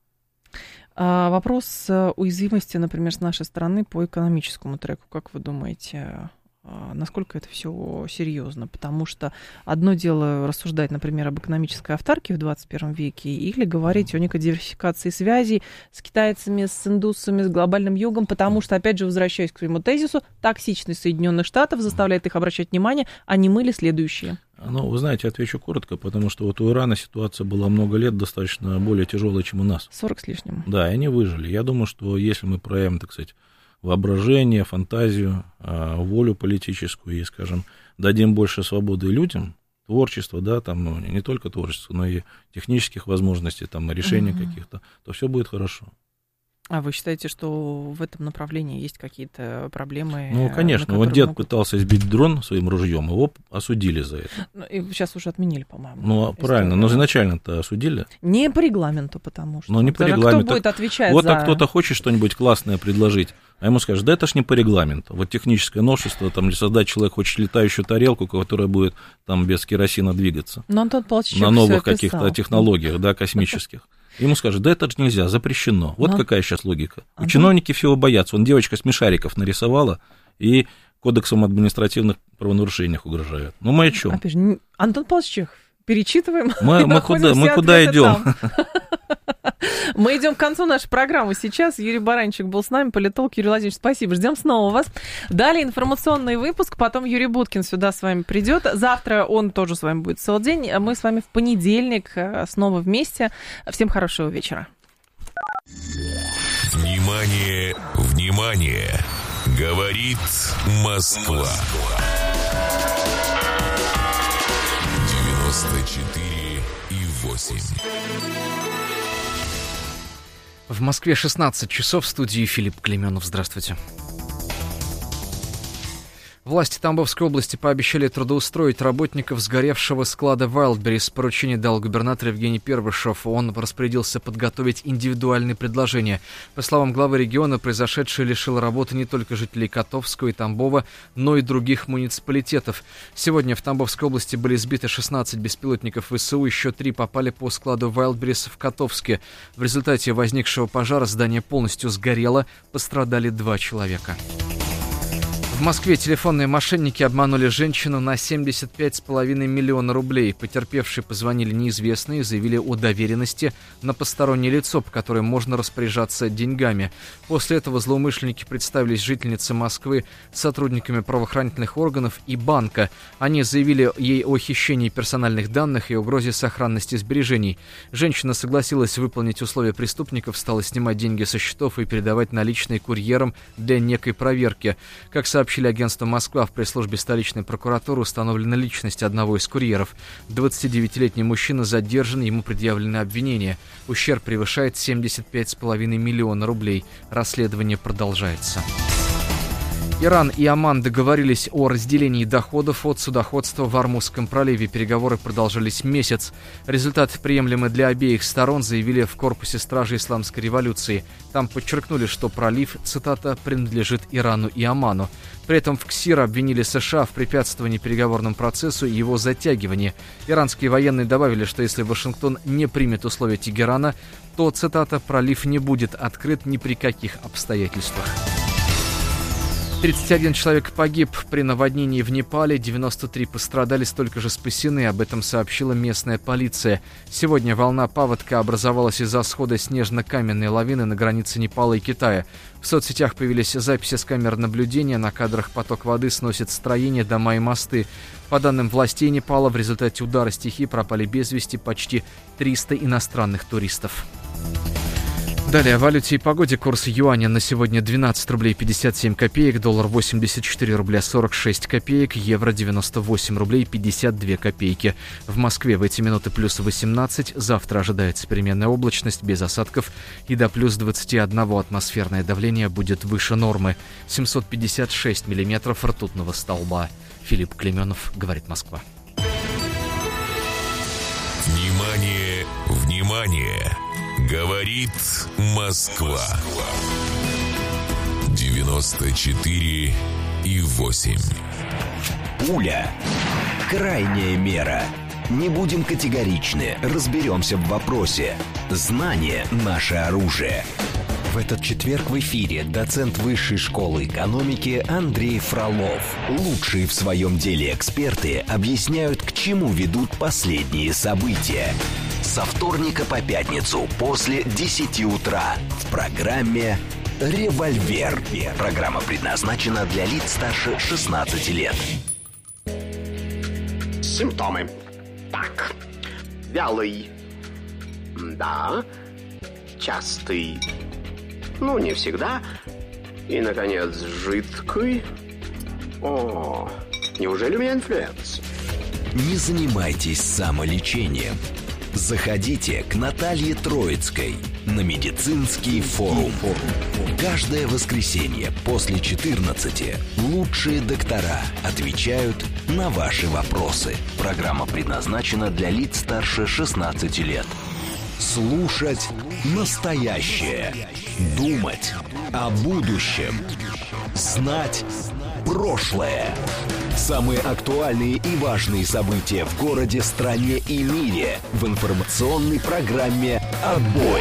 Вопрос уязвимости, например, с нашей стороны по экономическому треку. Как вы думаете, насколько это все серьезно? Потому что одно дело рассуждать, например, об экономической автарке в 21 веке или говорить о некой диверсификации связей с китайцами, с индусами, с глобальным югом, потому что, опять же, возвращаясь к своему тезису, токсичность Соединенных Штатов заставляет их обращать внимание, а не мы ли следующие? Ну, вы знаете, отвечу коротко, потому что вот у Ирана ситуация была много лет достаточно более тяжелая, чем у нас. 40 с лишним. Да, и они выжили. Я думаю, что если мы проявим, так сказать, воображение, фантазию, волю политическую и, скажем, дадим больше свободы людям, творчества, да, там, ну, не только творчества, но и технических возможностей, там, решений каких-то, то все будет хорошо. А вы считаете, что в этом направлении есть какие-то проблемы? Ну, конечно. Вот дед пытался сбить дрон своим ружьем, его осудили за это. И сейчас уже отменили, по-моему. Ну, правильно, но изначально-то осудили. Не по регламенту, потому что. Но не по регламенту. Кто будет отвечать вот за... так кто-то хочет что-нибудь классное предложить, а ему скажут, да это ж не по регламенту. Вот техническое новшество, там, или создать человек хочет летающую тарелку, которая будет там без керосина двигаться. Но Антон Павлович на новых каких-то технологиях, да, космических. Ему скажут, да это же нельзя, запрещено. Вот какая сейчас логика. Чиновники всего боятся. Вон девочка смешариков нарисовала и кодексом административных правонарушениях угрожает. Ну мы о чем? Опять же, Антон Павлович Чехов, перечитываем. Мы куда идем? Мы идем к концу нашей программы сейчас. Юрий Баранчик был с нами, политолог. Юрий Владимирович, спасибо. Ждем снова вас. Далее информационный выпуск, потом Юрий Буткин сюда с вами придет. Завтра он тоже с вами будет целый день. Мы с вами в понедельник снова вместе. Всем хорошего вечера. Внимание, внимание! Говорит Москва. 94,8. В Москве 16 часов, в студии Филипп Клейменов. Здравствуйте. Власти Тамбовской области пообещали трудоустроить работников сгоревшего склада Wildberries. Поручение дал губернатор Евгений Первышев. Он распорядился подготовить индивидуальные предложения. По словам главы региона, произошедшее лишило работы не только жителей Котовского и Тамбова, но и других муниципалитетов. Сегодня в Тамбовской области были сбиты 16 беспилотников ВСУ, еще 3 попали по складу Wildberries в Котовске. В результате возникшего пожара здание полностью сгорело, пострадали 2 человека. В Москве телефонные мошенники обманули женщину на 75,5 миллиона рублей. Потерпевшие позвонили неизвестные и заявили о доверенности на постороннее лицо, по которой можно распоряжаться деньгами. После этого злоумышленники представились жительнице Москвы сотрудниками правоохранительных органов и банка. Они заявили ей о хищении персональных данных и угрозе сохранности сбережений. Женщина согласилась выполнить условия преступников, стала снимать деньги со счетов и передавать наличные курьерам для некой проверки. Как сообщили агентство «Москва», в пресс-службе столичной прокуратуры установлена личность одного из курьеров. 29-летний мужчина задержан, ему предъявлены обвинения. Ущерб превышает 75,5 миллиона рублей. Расследование продолжается. Иран и Оман договорились о разделении доходов от судоходства в Ормузском проливе. Переговоры продолжались месяц. Результат приемлемый для обеих сторон, заявили в корпусе стражи Исламской революции. Там подчеркнули, что пролив, цитата, принадлежит Ирану и Оману. При этом в КСИР обвинили США в препятствовании переговорному процессу и его затягивании. Иранские военные добавили, что если Вашингтон не примет условия Тегерана, то, цитата, пролив не будет открыт ни при каких обстоятельствах. 31 человек погиб при наводнении в Непале, 93 пострадали, столько же спасены, об этом сообщила местная полиция. Сегодня волна паводка образовалась из-за схода снежно-каменной лавины на границе Непала и Китая. В соцсетях появились записи с камер наблюдения, на кадрах поток воды сносит строения, дома и мосты. По данным властей Непала, в результате удара стихии пропали без вести почти 300 иностранных туристов. Далее о валюте и погоде. Курс юаня на сегодня 12 рублей 57 копеек, доллар 84 рубля 46 копеек, евро 98 рублей 52 копейки. В Москве в эти минуты плюс 18, завтра ожидается переменная облачность без осадков и до плюс 21 атмосферное давление будет выше нормы. 756 миллиметров ртутного столба. Филипп Клейменов, говорит Москва. Внимание, внимание! Говорит Москва. 94,8. Пуля. Крайняя мера. Не будем категоричны, разберемся в вопросе. Знание – наше оружие. В этот четверг в эфире доцент Высшей школы экономики Андрей Фролов. Лучшие в своем деле эксперты объясняют, к чему ведут последние события. Со вторника по пятницу после 10 утра в программе «Револьвер». Программа предназначена для лиц старше 16 лет. Симптомы. Так. Вялый. Да. Частый. Ну, не всегда. И, наконец, жидкий. О, неужели у меня инфлюенс? Не занимайтесь самолечением. Заходите к Наталье Троицкой на медицинский форум. Каждое воскресенье после 14 лучшие доктора отвечают на ваши вопросы. Программа предназначена для лиц старше 16 лет. Слушать настоящее. Думать о будущем. Знать прошлое. Самые актуальные и важные события в городе, стране и мире в информационной программе «Отбой».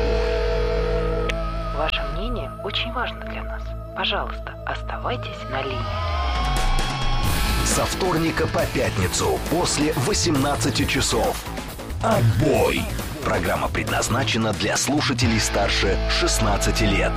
Ваше мнение очень важно для нас. Пожалуйста, оставайтесь на линии. Со вторника по пятницу после 18 часов. «Отбой». Программа предназначена для слушателей старше 16 лет.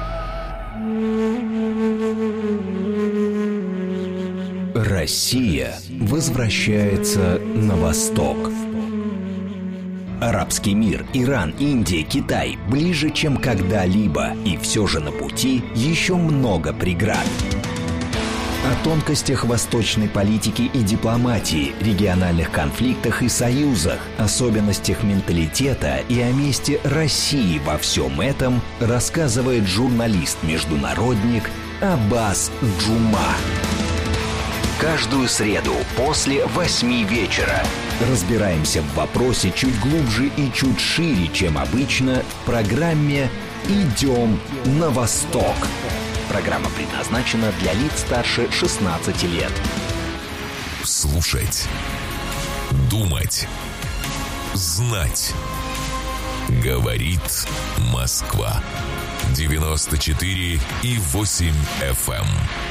Россия возвращается на восток. Арабский мир, Иран, Индия, Китай ближе, чем когда-либо. И все же на пути еще много преград. О тонкостях восточной политики и дипломатии, региональных конфликтах и союзах, особенностях менталитета и о месте России во всем этом рассказывает журналист-международник Аббас Джума. Каждую среду после 8 вечера разбираемся в вопросе чуть глубже и чуть шире, чем обычно, в программе «Идем на восток». Программа предназначена для лиц старше 16 лет. Слушать, думать, знать. Говорит Москва. 94,8 FM.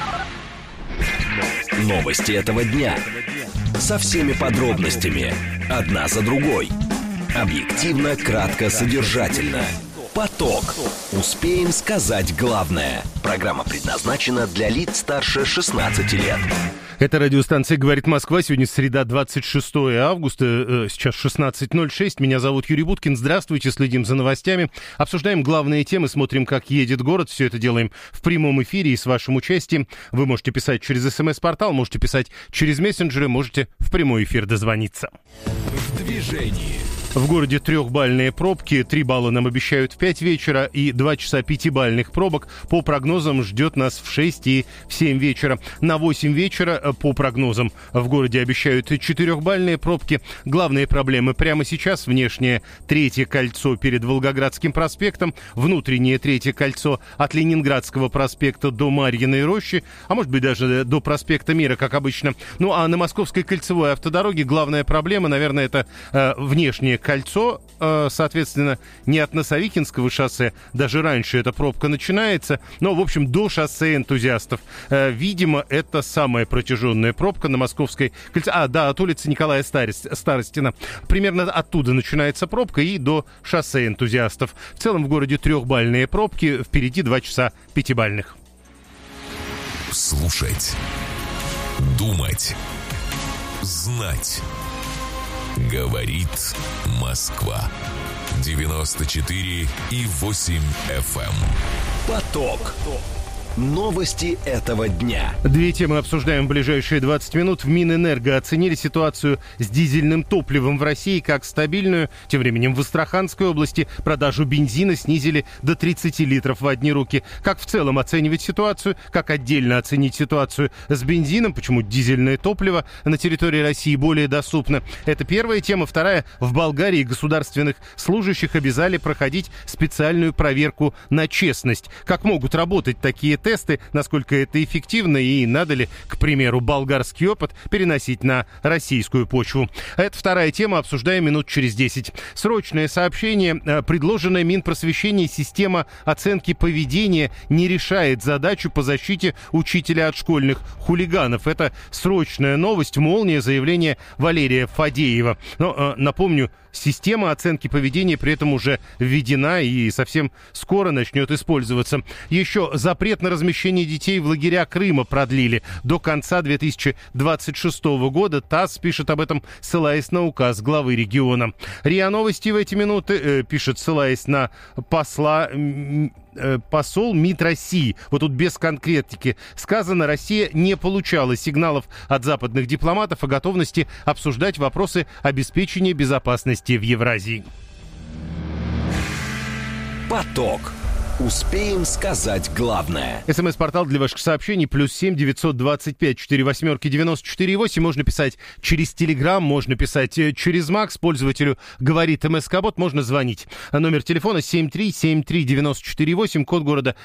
Новости этого дня. Со всеми подробностями. Одна за другой. Объективно, кратко, содержательно. Поток. Успеем сказать главное. Программа предназначена для лиц старше 16 лет. Это радиостанция «Говорит Москва». Сегодня среда, 26 августа, сейчас 16:06. Меня зовут Юрий Буткин. Здравствуйте, следим за новостями. Обсуждаем главные темы, смотрим, как едет город. Все это делаем в прямом эфире и с вашим участием. Вы можете писать через СМС-портал, можете писать через мессенджеры, можете в прямой эфир дозвониться. В движении. В городе 3-бальные пробки, 3 балла нам обещают в 5 вечера и 2 часа 5-бальных пробок. По прогнозам ждет нас в 6 и в 7 вечера. На 8 вечера, по прогнозам, в городе обещают 4-бальные пробки. Главные проблемы прямо сейчас: внешнее 3-е кольцо перед Волгоградским проспектом, внутреннее 3-е кольцо от Ленинградского проспекта до Марьиной рощи, а может быть даже до проспекта Мира, как обычно. Ну а на Московской кольцевой автодороге главная проблема, наверное, это внешнее кольцо, соответственно, не от Носовикинского шоссе, даже раньше эта пробка начинается, но, в общем, до шоссе Энтузиастов. Видимо, это самая протяженная пробка на Московской кольце. От улицы Николая Старостина. Примерно оттуда начинается пробка и до шоссе Энтузиастов. В целом в городе 3-бальные пробки, впереди 2 часа 5-бальных. Слушать, думать, знать. Говорит Москва. 94,8 FM. Поток. Новости этого дня. 2 темы обсуждаем в ближайшие 20 минут. В Минэнерго оценили ситуацию с дизельным топливом в России как стабильную. Тем временем в Астраханской области продажу бензина снизили до 30 литров в одни руки. Как в целом оценивать ситуацию? Как отдельно оценить ситуацию с бензином? Почему дизельное топливо на территории России более доступно? Это первая тема. Вторая. В Болгарии государственных служащих обязали проходить специальную проверку на честность. Как могут работать такие тесты, насколько это эффективно и надо ли, к примеру, болгарский опыт переносить на российскую почву. Это вторая тема, обсуждаем минут через 10. Срочное сообщение. Предложенная Минпросвещения система оценки поведения не решает задачу по защите учителя от школьных хулиганов. Это срочная новость, молния, заявление Валерия Фадеева. Но, напомню, система оценки поведения при этом уже введена и совсем скоро начнет использоваться. Еще запрет на размещение детей в лагеря Крыма продлили до конца 2026 года. ТАСС пишет об этом, ссылаясь на указ главы региона. РИА Новости в эти минуты пишет, ссылаясь на посла посол МИД России. Вот тут без конкретики сказано, Россия не получала сигналов от западных дипломатов о готовности обсуждать вопросы обеспечения безопасности в Евразии. Поток. Успеем сказать главное. СМС-портал для ваших сообщений +7 925 48 94 8. Можно писать через Телеграм, можно писать через Макс. Пользователю говорит МСК-бот, можно звонить. Номер телефона 7373948, код города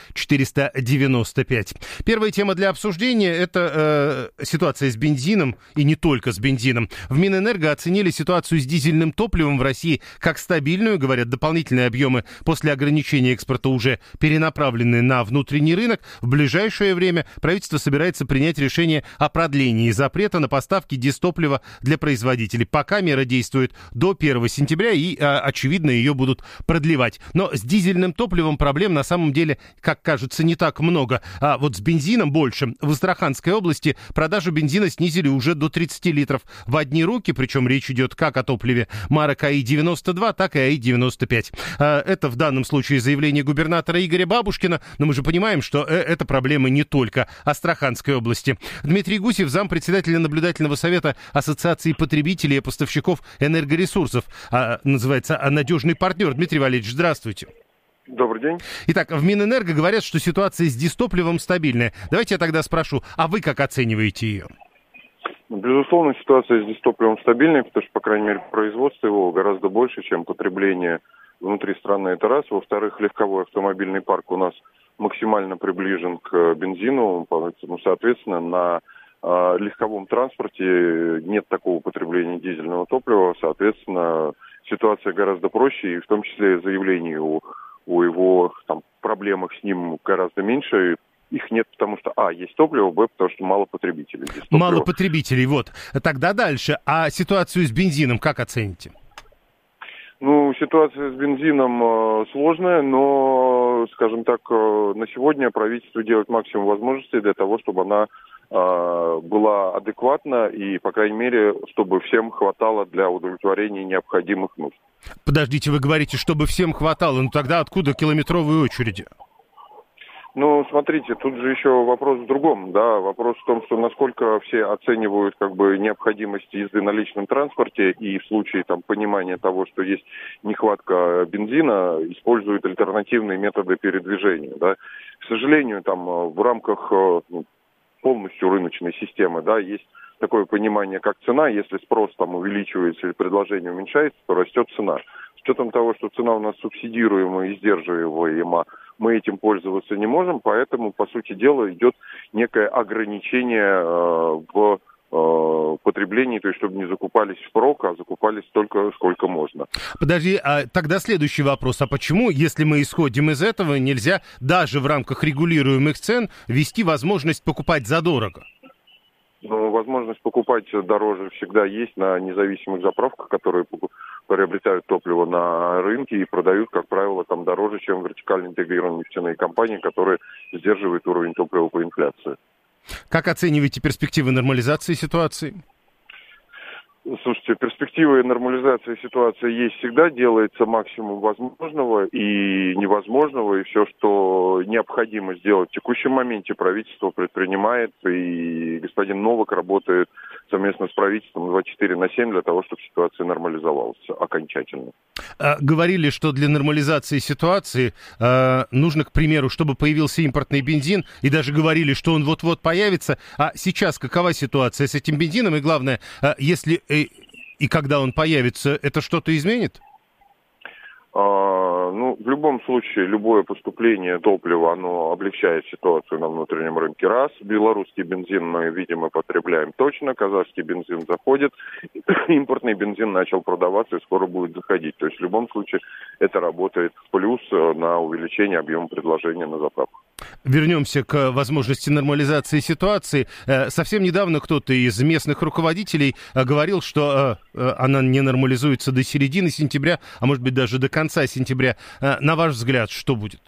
495. Первая тема для обсуждения – это ситуация с бензином, и не только с бензином. В Минэнерго оценили ситуацию с дизельным топливом в России как стабильную. Говорят, дополнительные объемы после ограничения экспорта уже перенаправлены на внутренний рынок. В ближайшее время правительство собирается принять решение о продлении запрета на поставки дистоплива для производителей. Пока мера действует до 1 сентября и, очевидно, ее будут продлевать. Но с дизельным топливом проблем на самом деле, как кажется, не так много. А вот с бензином больше. В Астраханской области продажу бензина снизили уже до 30 литров в одни руки, причем речь идет как о топливе марок АИ-92, так и АИ-95. Это в данном случае заявление губернатора Игоря Бабушкина, но мы же понимаем, что это проблемы не только Астраханской области. Дмитрий Гусев, зампредседателя наблюдательного совета Ассоциации потребителей и поставщиков энергоресурсов, называется «Надежный партнер». Дмитрий Валерьевич, здравствуйте. Добрый день. Итак, в Минэнерго говорят, что ситуация с дистопливом стабильная. Давайте я тогда спрошу, а вы как оцениваете ее? Безусловно, ситуация с дистопливом стабильная, потому что, по крайней мере, производство его гораздо больше, чем потребление внутри страны, это раз. Во-вторых, легковой автомобильный парк у нас максимально приближен к бензину, поэтому, соответственно, на легковом транспорте нет такого потребления дизельного топлива, соответственно, ситуация гораздо проще, и в том числе заявлений о его проблемах с ним гораздо меньше. Их нет, потому что, есть топливо, потому что мало потребителей. Мало потребителей, вот. Тогда дальше. А ситуацию с бензином как оцените? Ситуация с бензином сложная, но, скажем так, на сегодня правительство делает максимум возможностей для того, чтобы она была адекватна и, по крайней мере, чтобы всем хватало для удовлетворения необходимых нужд. Подождите, вы говорите, чтобы всем хватало, тогда откуда километровые очереди? Смотрите, тут же еще вопрос в другом, да, вопрос в том, что насколько все оценивают необходимость езды на личном транспорте и в случае понимания того, что есть нехватка бензина, используют альтернативные методы передвижения, да. К сожалению, в рамках полностью рыночной системы, да, есть такое понимание, как цена. Если спрос увеличивается или предложение уменьшается, то растет цена. С учетом того, что цена у нас субсидируемая и сдерживаемая, мы этим пользоваться не можем, поэтому, по сути дела, идет некое ограничение в потреблении, то есть чтобы не закупались впрок, а закупались столько, сколько можно. Подожди, тогда следующий вопрос. А почему, если мы исходим из этого, нельзя даже в рамках регулируемых цен ввести возможность покупать задорого? Возможность покупать дороже всегда есть на независимых заправках, которые приобретают топливо на рынке и продают, как правило, дороже, чем вертикально интегрированные нефтяные компании, которые сдерживают уровень топлива по инфляции. Как оцениваете перспективы нормализации ситуации? Слушайте, перспективы нормализации ситуации есть всегда, делается максимум возможного и невозможного, и все, что необходимо сделать в текущем моменте, правительство предпринимает, и господин Новак работает совместно с правительством 24/7 для того, чтобы ситуация нормализовалась окончательно. Говорили, что для нормализации ситуации нужно, к примеру, чтобы появился импортный бензин, и даже говорили, что он вот-вот появится. А сейчас какова ситуация с этим бензином? И главное, если и когда он появится, это что-то изменит? В любом случае, любое поступление топлива, оно облегчает ситуацию на внутреннем рынке. Раз. Белорусский бензин мы, видимо, потребляем точно. Казахский бензин заходит. Импортный бензин начал продаваться и скоро будет заходить. То есть, в любом случае, это работает в плюс на увеличение объема предложения на заправках. Вернемся к возможности нормализации ситуации. Совсем недавно кто-то из местных руководителей говорил, что она не нормализуется до середины сентября, а может быть даже до конца сентября. На ваш взгляд, что будет?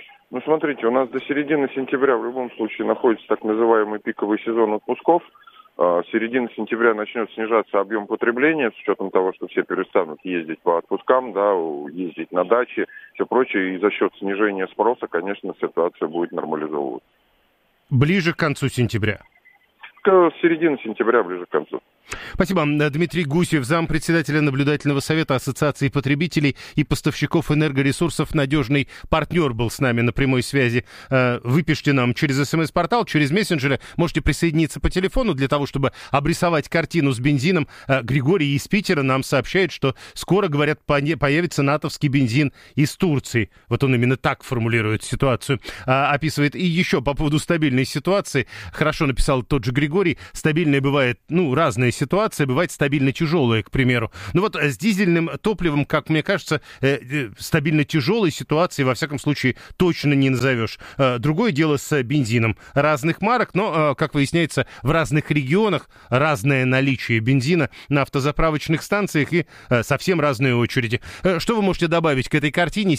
Смотрите, у нас до середины сентября в любом случае находится так называемый пиковый сезон отпусков. с середины сентября начнет снижаться объем потребления, с учетом того, что все перестанут ездить по отпускам, да, ездить на дачи, все прочее, и за счет снижения спроса, конечно, ситуация будет нормализовываться. Ближе к концу сентября? С середины сентября, ближе к концу. Спасибо. Дмитрий Гусев, зампредседателя наблюдательного совета Ассоциации потребителей и поставщиков энергоресурсов «Надежный партнер» был с нами на прямой связи. Вы пишите нам через СМС-портал, через мессенджеры. Можете присоединиться по телефону для того, чтобы обрисовать картину с бензином. Григорий из Питера нам сообщает, что скоро, говорят, появится натовский бензин из Турции. Вот он именно так формулирует ситуацию, описывает. И еще по поводу стабильной ситуации. Хорошо написал тот же Григорий. Стабильная бывает, разная ситуация, бывает стабильно тяжелая, к примеру. Ну вот с дизельным топливом, как мне кажется, стабильно тяжелой ситуации, во всяком случае, точно не назовешь. Другое дело с бензином разных марок, но, как выясняется, в разных регионах разное наличие бензина на автозаправочных станциях и совсем разные очереди. Что вы можете добавить к этой картине?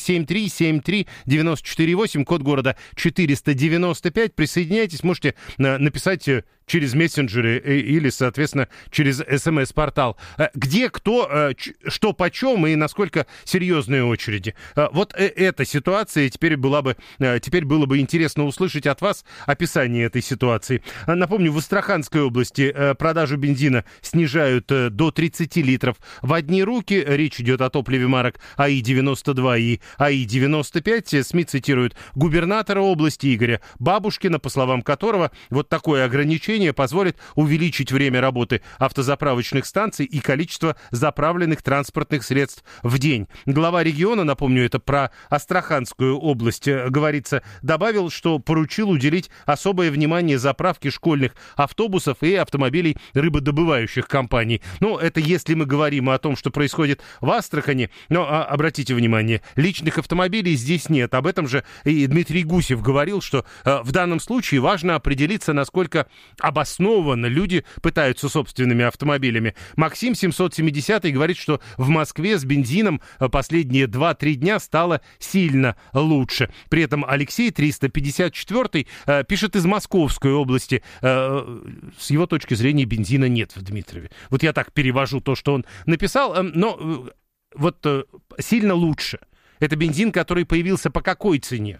7373948, код города 495. Присоединяйтесь, можете написать через мессенджеры или, соответственно, через СМС-портал. Где, кто, что почем и насколько серьезные очереди. Вот эта ситуация, теперь было бы интересно услышать от вас описание этой ситуации. Напомню, в Астраханской области продажу бензина снижают до 30 литров в одни руки. Речь идет о топливе марок АИ-92 и АИ-95. СМИ цитируют губернатора области Игоря Бабушкина, по словам которого вот такое ограничение позволит увеличить время работы автозаправочных станций и количество заправленных транспортных средств в день. Глава региона, напомню, это про Астраханскую область, говорится, добавил, что поручил уделить особое внимание заправке школьных автобусов и автомобилей рыбодобывающих компаний. Это если мы говорим о том, что происходит в Астрахани, но обратите внимание, личных автомобилей здесь нет. Об этом же и Дмитрий Гусев говорил, что в данном случае важно определиться, насколько обоснованно люди пытаются собственными автомобилями. Максим 770 говорит, что в Москве с бензином последние 2-3 дня стало сильно лучше. При этом Алексей 354 пишет из Московской области. С его точки зрения бензина нет в Дмитрове. Вот я так перевожу то, что он написал, но вот сильно лучше. Это бензин, который появился по какой цене?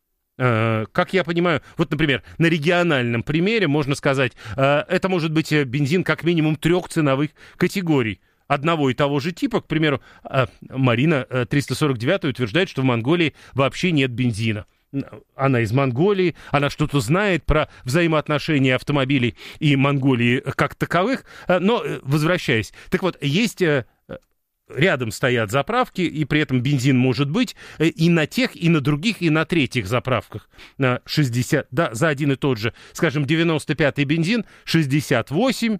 Как я понимаю, вот, например, на региональном примере можно сказать, это может быть бензин как минимум 3 ценовых категорий одного и того же типа. К примеру, Марина 349 утверждает, что в Монголии вообще нет бензина. Она из Монголии, она что-то знает про взаимоотношения автомобилей и Монголии как таковых, но возвращаясь. Так вот, есть... Рядом стоят заправки, и при этом бензин может быть и на тех, и на других, и на третьих заправках. 60, да, за один и тот же, скажем, 95-й бензин, 68,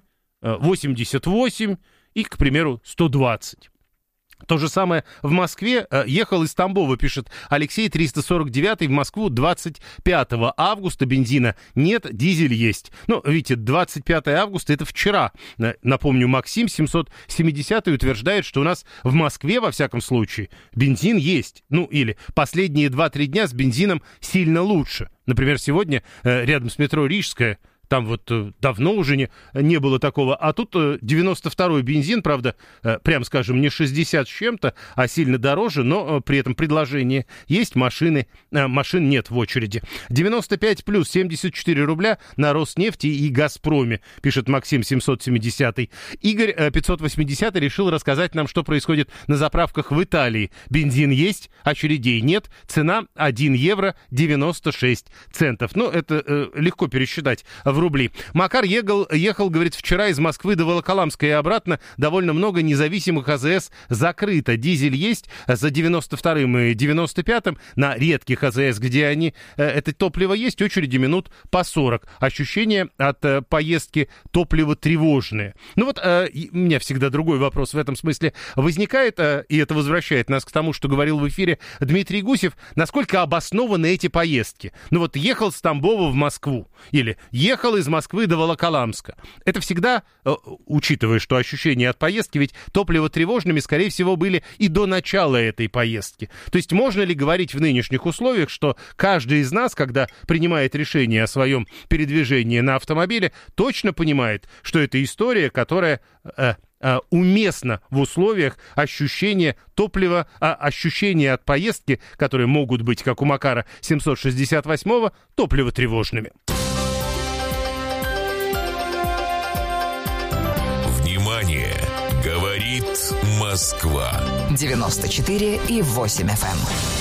88 и, к примеру, 120. То же самое в Москве. Ехал из Тамбова, пишет Алексей, 349 в Москву 25 августа. Бензина нет, дизель есть. Видите, 25 августа это вчера. Напомню, Максим 770 утверждает, что у нас в Москве, во всяком случае, бензин есть. Или последние 2-3 дня с бензином сильно лучше. Например, сегодня рядом с метро Рижская, там вот давно уже не было такого. А тут 92-й бензин, правда, прям скажем, не 60 с чем-то, а сильно дороже, но при этом предложение есть, машин нет в очереди. 95 плюс 74 рубля на Роснефти и Газпроме, пишет Максим 770. Игорь 580 решил рассказать нам, что происходит на заправках в Италии. Бензин есть, очередей нет, цена 1 евро 96 центов. Это легко пересчитать в рубли. Макар ехал, говорит, вчера из Москвы до Волоколамска и обратно. Довольно много независимых АЗС закрыто. Дизель есть за 92-м и 95-м. На редких АЗС, где это топливо есть, очереди минут по 40. Ощущение от поездки топлива тревожное. У меня всегда другой вопрос в этом смысле возникает, и это возвращает нас к тому, что говорил в эфире Дмитрий Гусев. Насколько обоснованы эти поездки? Ехал с Тамбова в Москву или ехал ехал из Москвы до Волоколамска. Это всегда, учитывая, что ощущения от поездки, ведь топливотревожными, скорее всего, были и до начала этой поездки. То есть можно ли говорить в нынешних условиях, что каждый из нас, когда принимает решение о своем передвижении на автомобиле, точно понимает, что это история, которая уместно в условиях ощущения топлива, ощущения от поездки, которые могут быть, как у Макара 768-го, топливотревожными. Внимание! Говорит Москва. 94,8 FM.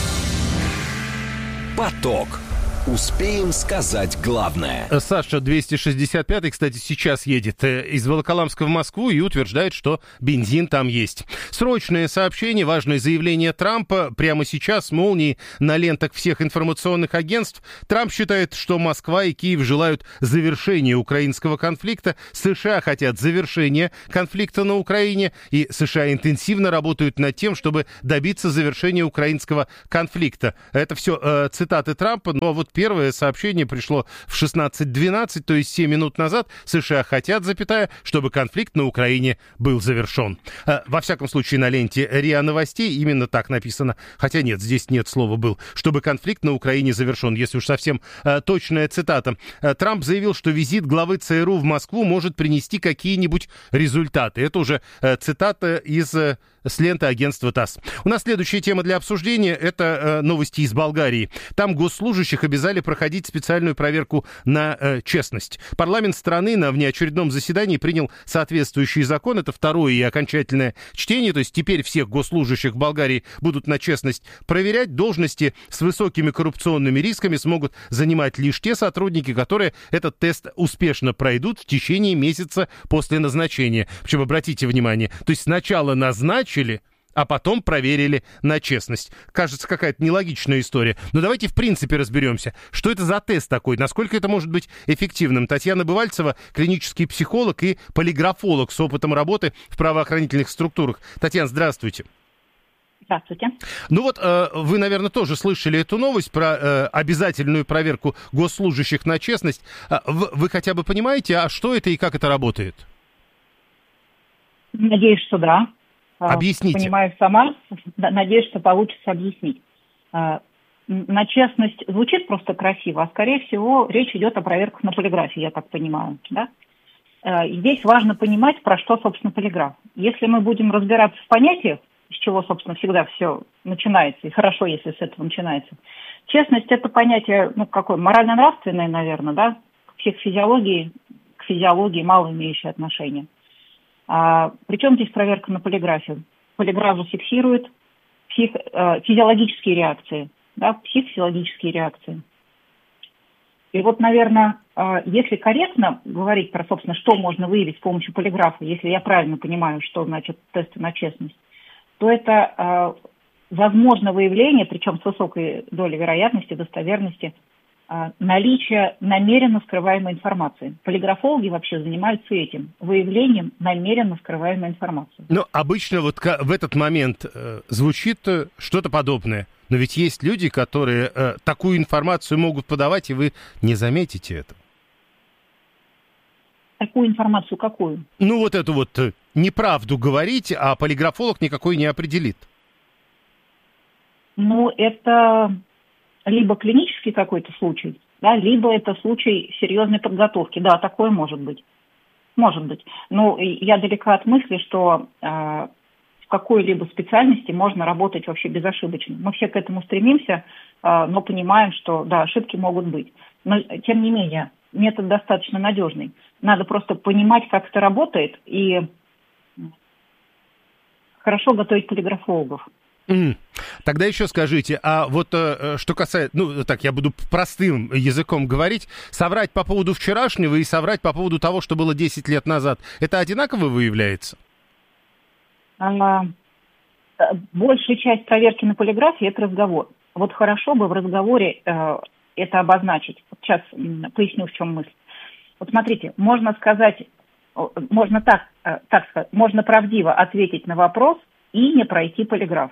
Поток. Успеем сказать главное. Саша 265-й, кстати, сейчас едет из Волоколамска в Москву и утверждает, что бензин там есть. Срочное сообщение, важное заявление Трампа. Прямо сейчас молнии на лентах всех информационных агентств. Трамп считает, что Москва и Киев желают завершения украинского конфликта. США хотят завершения конфликта на Украине. И США интенсивно работают над тем, чтобы добиться завершения украинского конфликта. Это все цитаты Трампа. Но вот первое сообщение пришло в 16:12, то есть 7 минут назад. США хотят, чтобы конфликт на Украине был завершен. Во всяком случае, на ленте РИА Новостей именно так написано. Хотя нет, здесь нет слова «был». Чтобы конфликт на Украине завершен, если уж совсем точная цитата. Трамп заявил, что визит главы ЦРУ в Москву может принести какие-нибудь результаты. Это уже цитата с ленты агентства ТАСС. У нас следующая тема для обсуждения – это новости из Болгарии. Там госслужащих обязали проходить специальную проверку на честность. Парламент страны на внеочередном заседании принял соответствующий закон. Это второе и окончательное чтение. То есть теперь всех госслужащих в Болгарии будут на честность проверять. Должности с высокими коррупционными рисками смогут занимать лишь те сотрудники, которые этот тест успешно пройдут в течение месяца после назначения. Причем, обратите внимание, то есть сначала назначили, а потом проверили на честность. Кажется, какая-то нелогичная история. Но давайте в принципе разберемся, что это за тест такой, насколько это может быть эффективным. Татьяна Бывальцева, клинический психолог и полиграфолог с опытом работы в правоохранительных структурах. Татьяна, здравствуйте. Здравствуйте. Ну вот, вы, наверное, тоже слышали эту новость про обязательную проверку госслужащих на честность. Вы хотя бы понимаете, а что это и как это работает? Надеюсь, что да. Объясните. Понимаю сама. Надеюсь, что получится объяснить. На честность звучит просто красиво, а скорее всего речь идет о проверках на полиграфе, я так понимаю. Да? Здесь важно понимать, про что, собственно, полиграф. Если мы будем разбираться в понятиях, с чего, собственно, всегда все начинается, и хорошо, если с этого начинается. Честность – это понятие, какое, морально-нравственное, наверное, да, к физиологии мало имеющее отношение. Причем здесь проверка на полиграфе? Полиграф же фиксирует физиологические реакции, да, психофизиологические реакции. И вот, наверное, если корректно говорить про, собственно, что можно выявить с помощью полиграфа, если я правильно понимаю, что значит тесты на честность, то это возможно выявление, причем с высокой долей вероятности, достоверности, наличие намеренно скрываемой информации. Полиграфологи вообще занимаются этим, выявлением намеренно скрываемой информации. Ну, обычно вот в этот момент звучит что-то подобное. Но ведь есть люди, которые такую информацию могут подавать, и вы не заметите это. Такую информацию какую? Ну, вот эту вот неправду говорить, а полиграфолог никакой не определит. Ну, это либо клинический какой-то случай, да, либо это случай серьезной подготовки. Да, такое может быть. Может быть. Но я далека от мысли, что в какой-либо специальности можно работать вообще безошибочно. Мы все к этому стремимся, но понимаем, что, да, ошибки могут быть. Но, тем не менее, метод достаточно надежный. Надо просто понимать, как это работает, и хорошо готовить полиграфологов. Тогда еще скажите, а вот что касается, я буду простым языком говорить, соврать по поводу вчерашнего и соврать по поводу того, что было 10 лет назад, это одинаково выявляется? Большая часть проверки на полиграфе – это разговор. Вот хорошо бы в разговоре это обозначить. Вот сейчас поясню, в чем мысль. Вот смотрите, можно сказать, можно так сказать, можно правдиво ответить на вопрос и не пройти полиграф.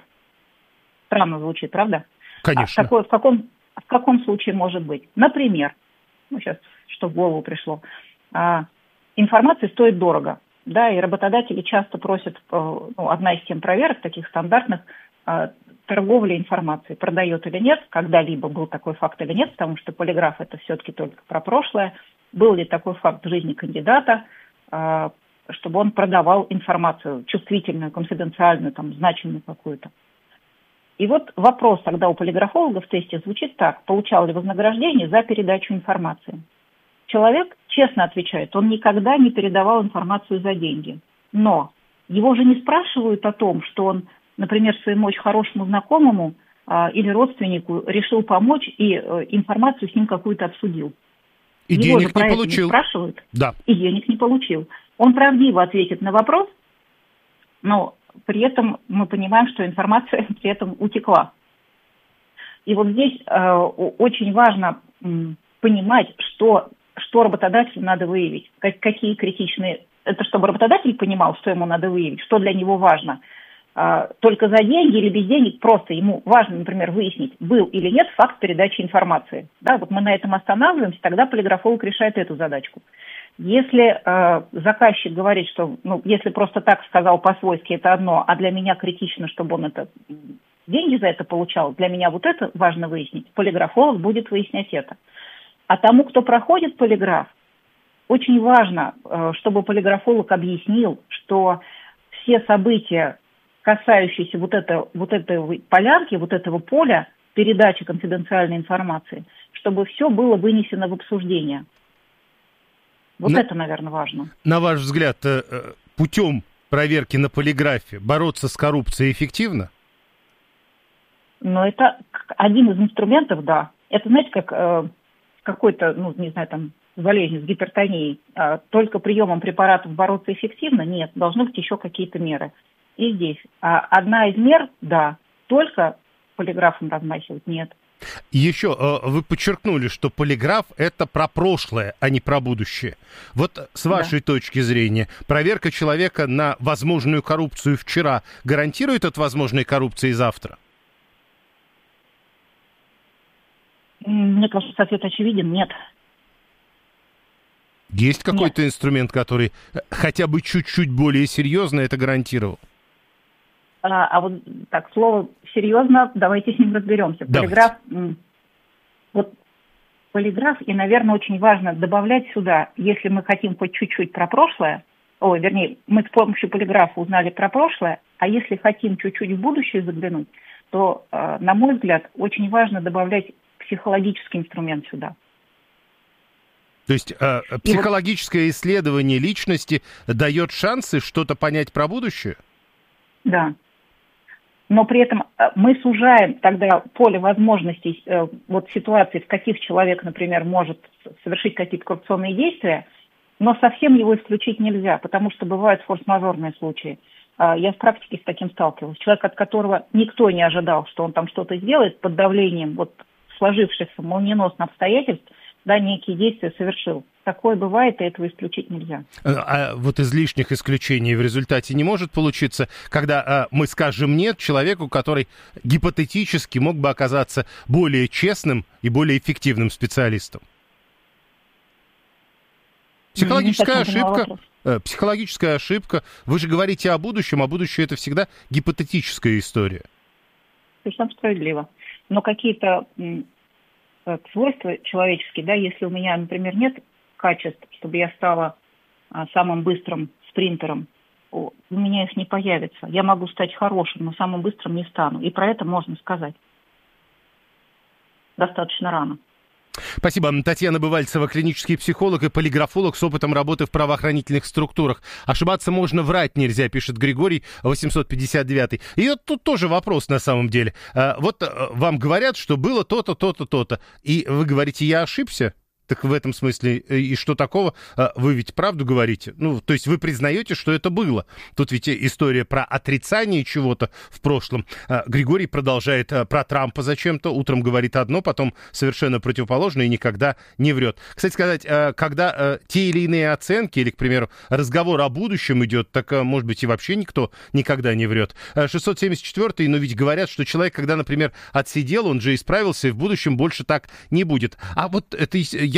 Странно звучит, правда? Конечно. В каком случае может быть? Например, сейчас что в голову пришло, информация стоит дорого, да, и работодатели часто просят, одна из тем проверок таких стандартных, торговля информацией, продает или нет, когда-либо был такой факт или нет, потому что полиграф это все-таки только про прошлое, был ли такой факт в жизни кандидата, чтобы он продавал информацию чувствительную, конфиденциальную, там, значимую какую-то. И вот вопрос тогда у полиграфолога в тесте звучит так: получал ли вознаграждение за передачу информации? Человек честно отвечает, он никогда не передавал информацию за деньги. Но его же не спрашивают о том, что он, например, своему очень хорошему знакомому или родственнику решил помочь и информацию с ним какую-то обсудил. И его денег не получил. Не спрашивают, да. И денег не получил. Он правдиво ответит на вопрос, но при этом мы понимаем, что информация при этом утекла. И вот здесь очень важно понимать, что работодателю надо выявить, какие критичные... Это чтобы работодатель понимал, что ему надо выявить, что для него важно. Только за деньги или без денег просто ему важно, например, выяснить, был или нет факт передачи информации. Да, вот мы на этом останавливаемся, тогда полиграфолог решает эту задачку. Если заказчик говорит, что если просто так сказал по-свойски, это одно, а для меня критично, чтобы он деньги за это получал, для меня вот это важно выяснить, полиграфолог будет выяснять это. А тому, кто проходит полиграф, очень важно, чтобы полиграфолог объяснил, что все события, касающиеся вот этой полянки, вот этого поля передачи конфиденциальной информации, чтобы все было вынесено в обсуждение. Вот это, наверное, важно. На ваш взгляд, путем проверки на полиграфе бороться с коррупцией эффективно? Это один из инструментов, да. Это, знаете, как какой-то, болезнь с гипертонией. Только приемом препаратов бороться эффективно? Нет, должны быть еще какие-то меры. И здесь одна из мер, да, только полиграфом размахивать нет. Еще вы подчеркнули, что полиграф – это про прошлое, а не про будущее. Вот с вашей точки зрения, проверка человека на возможную коррупцию вчера гарантирует от возможной коррупции завтра? Мне кажется, ответ очевиден – нет. Есть какой-то инструмент, который хотя бы чуть-чуть более серьезно это гарантировал? А вот так, слово «серьезно», давайте с ним разберемся. Полиграф, полиграф, и, наверное, очень важно добавлять сюда, если мы хотим хоть чуть-чуть про прошлое, мы с помощью полиграфа узнали про прошлое, а если хотим чуть-чуть в будущее заглянуть, то, на мой взгляд, очень важно добавлять психологический инструмент сюда. То есть психологическое исследование личности дает шансы что-то понять про будущее? Да. Но при этом мы сужаем тогда поле возможностей ситуаций, в каких человек, например, может совершить какие-то коррупционные действия, но совсем его исключить нельзя, потому что бывают форс-мажорные случаи. Я в практике с таким сталкивалась. Человек, от которого никто не ожидал, что он там что-то сделает, под давлением сложившихся молниеносно обстоятельств, некие действия совершил. Такое бывает, и этого исключить нельзя. А вот излишних исключений в результате не может получиться, когда мы скажем «нет» человеку, который гипотетически мог бы оказаться более честным и более эффективным специалистом? Психологическая ошибка. Вы же говорите о будущем, а будущее — это всегда гипотетическая история. Совершенно справедливо. Но какие-то свойства человеческие, если у меня, например, нет качеств, чтобы я стала самым быстрым спринтером, у меня их не появится. Я могу стать хорошим, но самым быстрым не стану. И про это можно сказать достаточно рано. Спасибо. Татьяна Бывальцева, клинический психолог и полиграфолог с опытом работы в правоохранительных структурах. Ошибаться можно, врать нельзя, пишет Григорий, 859. И тут тоже вопрос на самом деле. Вот вам говорят, что было то-то, то-то, то-то. И вы говорите, я ошибся? Так в этом смысле, и что такого? Вы ведь правду говорите? То есть вы признаете, что это было. Тут ведь история про отрицание чего-то в прошлом. Григорий продолжает про Трампа зачем-то. Утром говорит одно, потом совершенно противоположное и никогда не врет. Кстати сказать, когда те или иные оценки, или, к примеру, разговор о будущем идет, так, может быть, и вообще никто никогда не врет. 674-й, но ведь говорят, что человек, когда, например, отсидел, он же исправился, и в будущем больше так не будет. А вот это я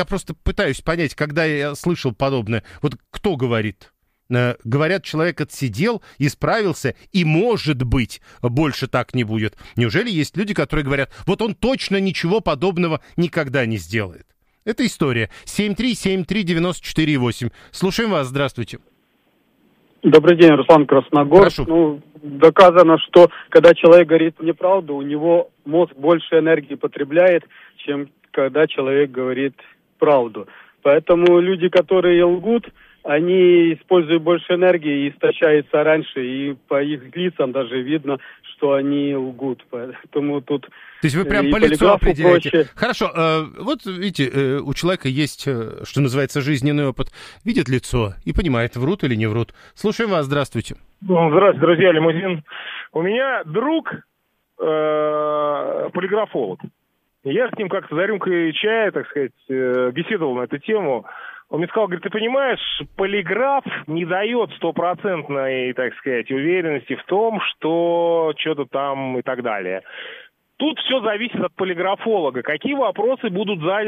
я просто пытаюсь понять, когда я слышал подобное. Вот кто говорит? Говорят, человек отсидел, исправился, и, может быть, больше так не будет. Неужели есть люди, которые говорят, вот он точно ничего подобного никогда не сделает? Это история. 7373948. Слушаем вас, здравствуйте. Добрый день, Руслан Красногор. Доказано, что когда человек говорит неправду, у него мозг больше энергии потребляет, чем когда человек говорит правду. Поэтому люди, которые лгут, они используют больше энергии и истощаются раньше, и по их лицам даже видно, что они лгут. Поэтому тут... То есть вы прям по лицу определяете. Проще. Хорошо, вот видите, у человека есть, что называется, жизненный опыт. Видит лицо и понимает, врут или не врут. Слушаем вас, здравствуйте. Здравствуйте, друзья, Лимузин. У меня друг полиграфолог. Я с ним как-то за рюмкой чая, так сказать, беседовал на эту тему. Он мне сказал, говорит, ты понимаешь, полиграф не дает стопроцентной, так сказать, уверенности в том, что что-то там и так далее. Тут все зависит от полиграфолога. Какие вопросы будут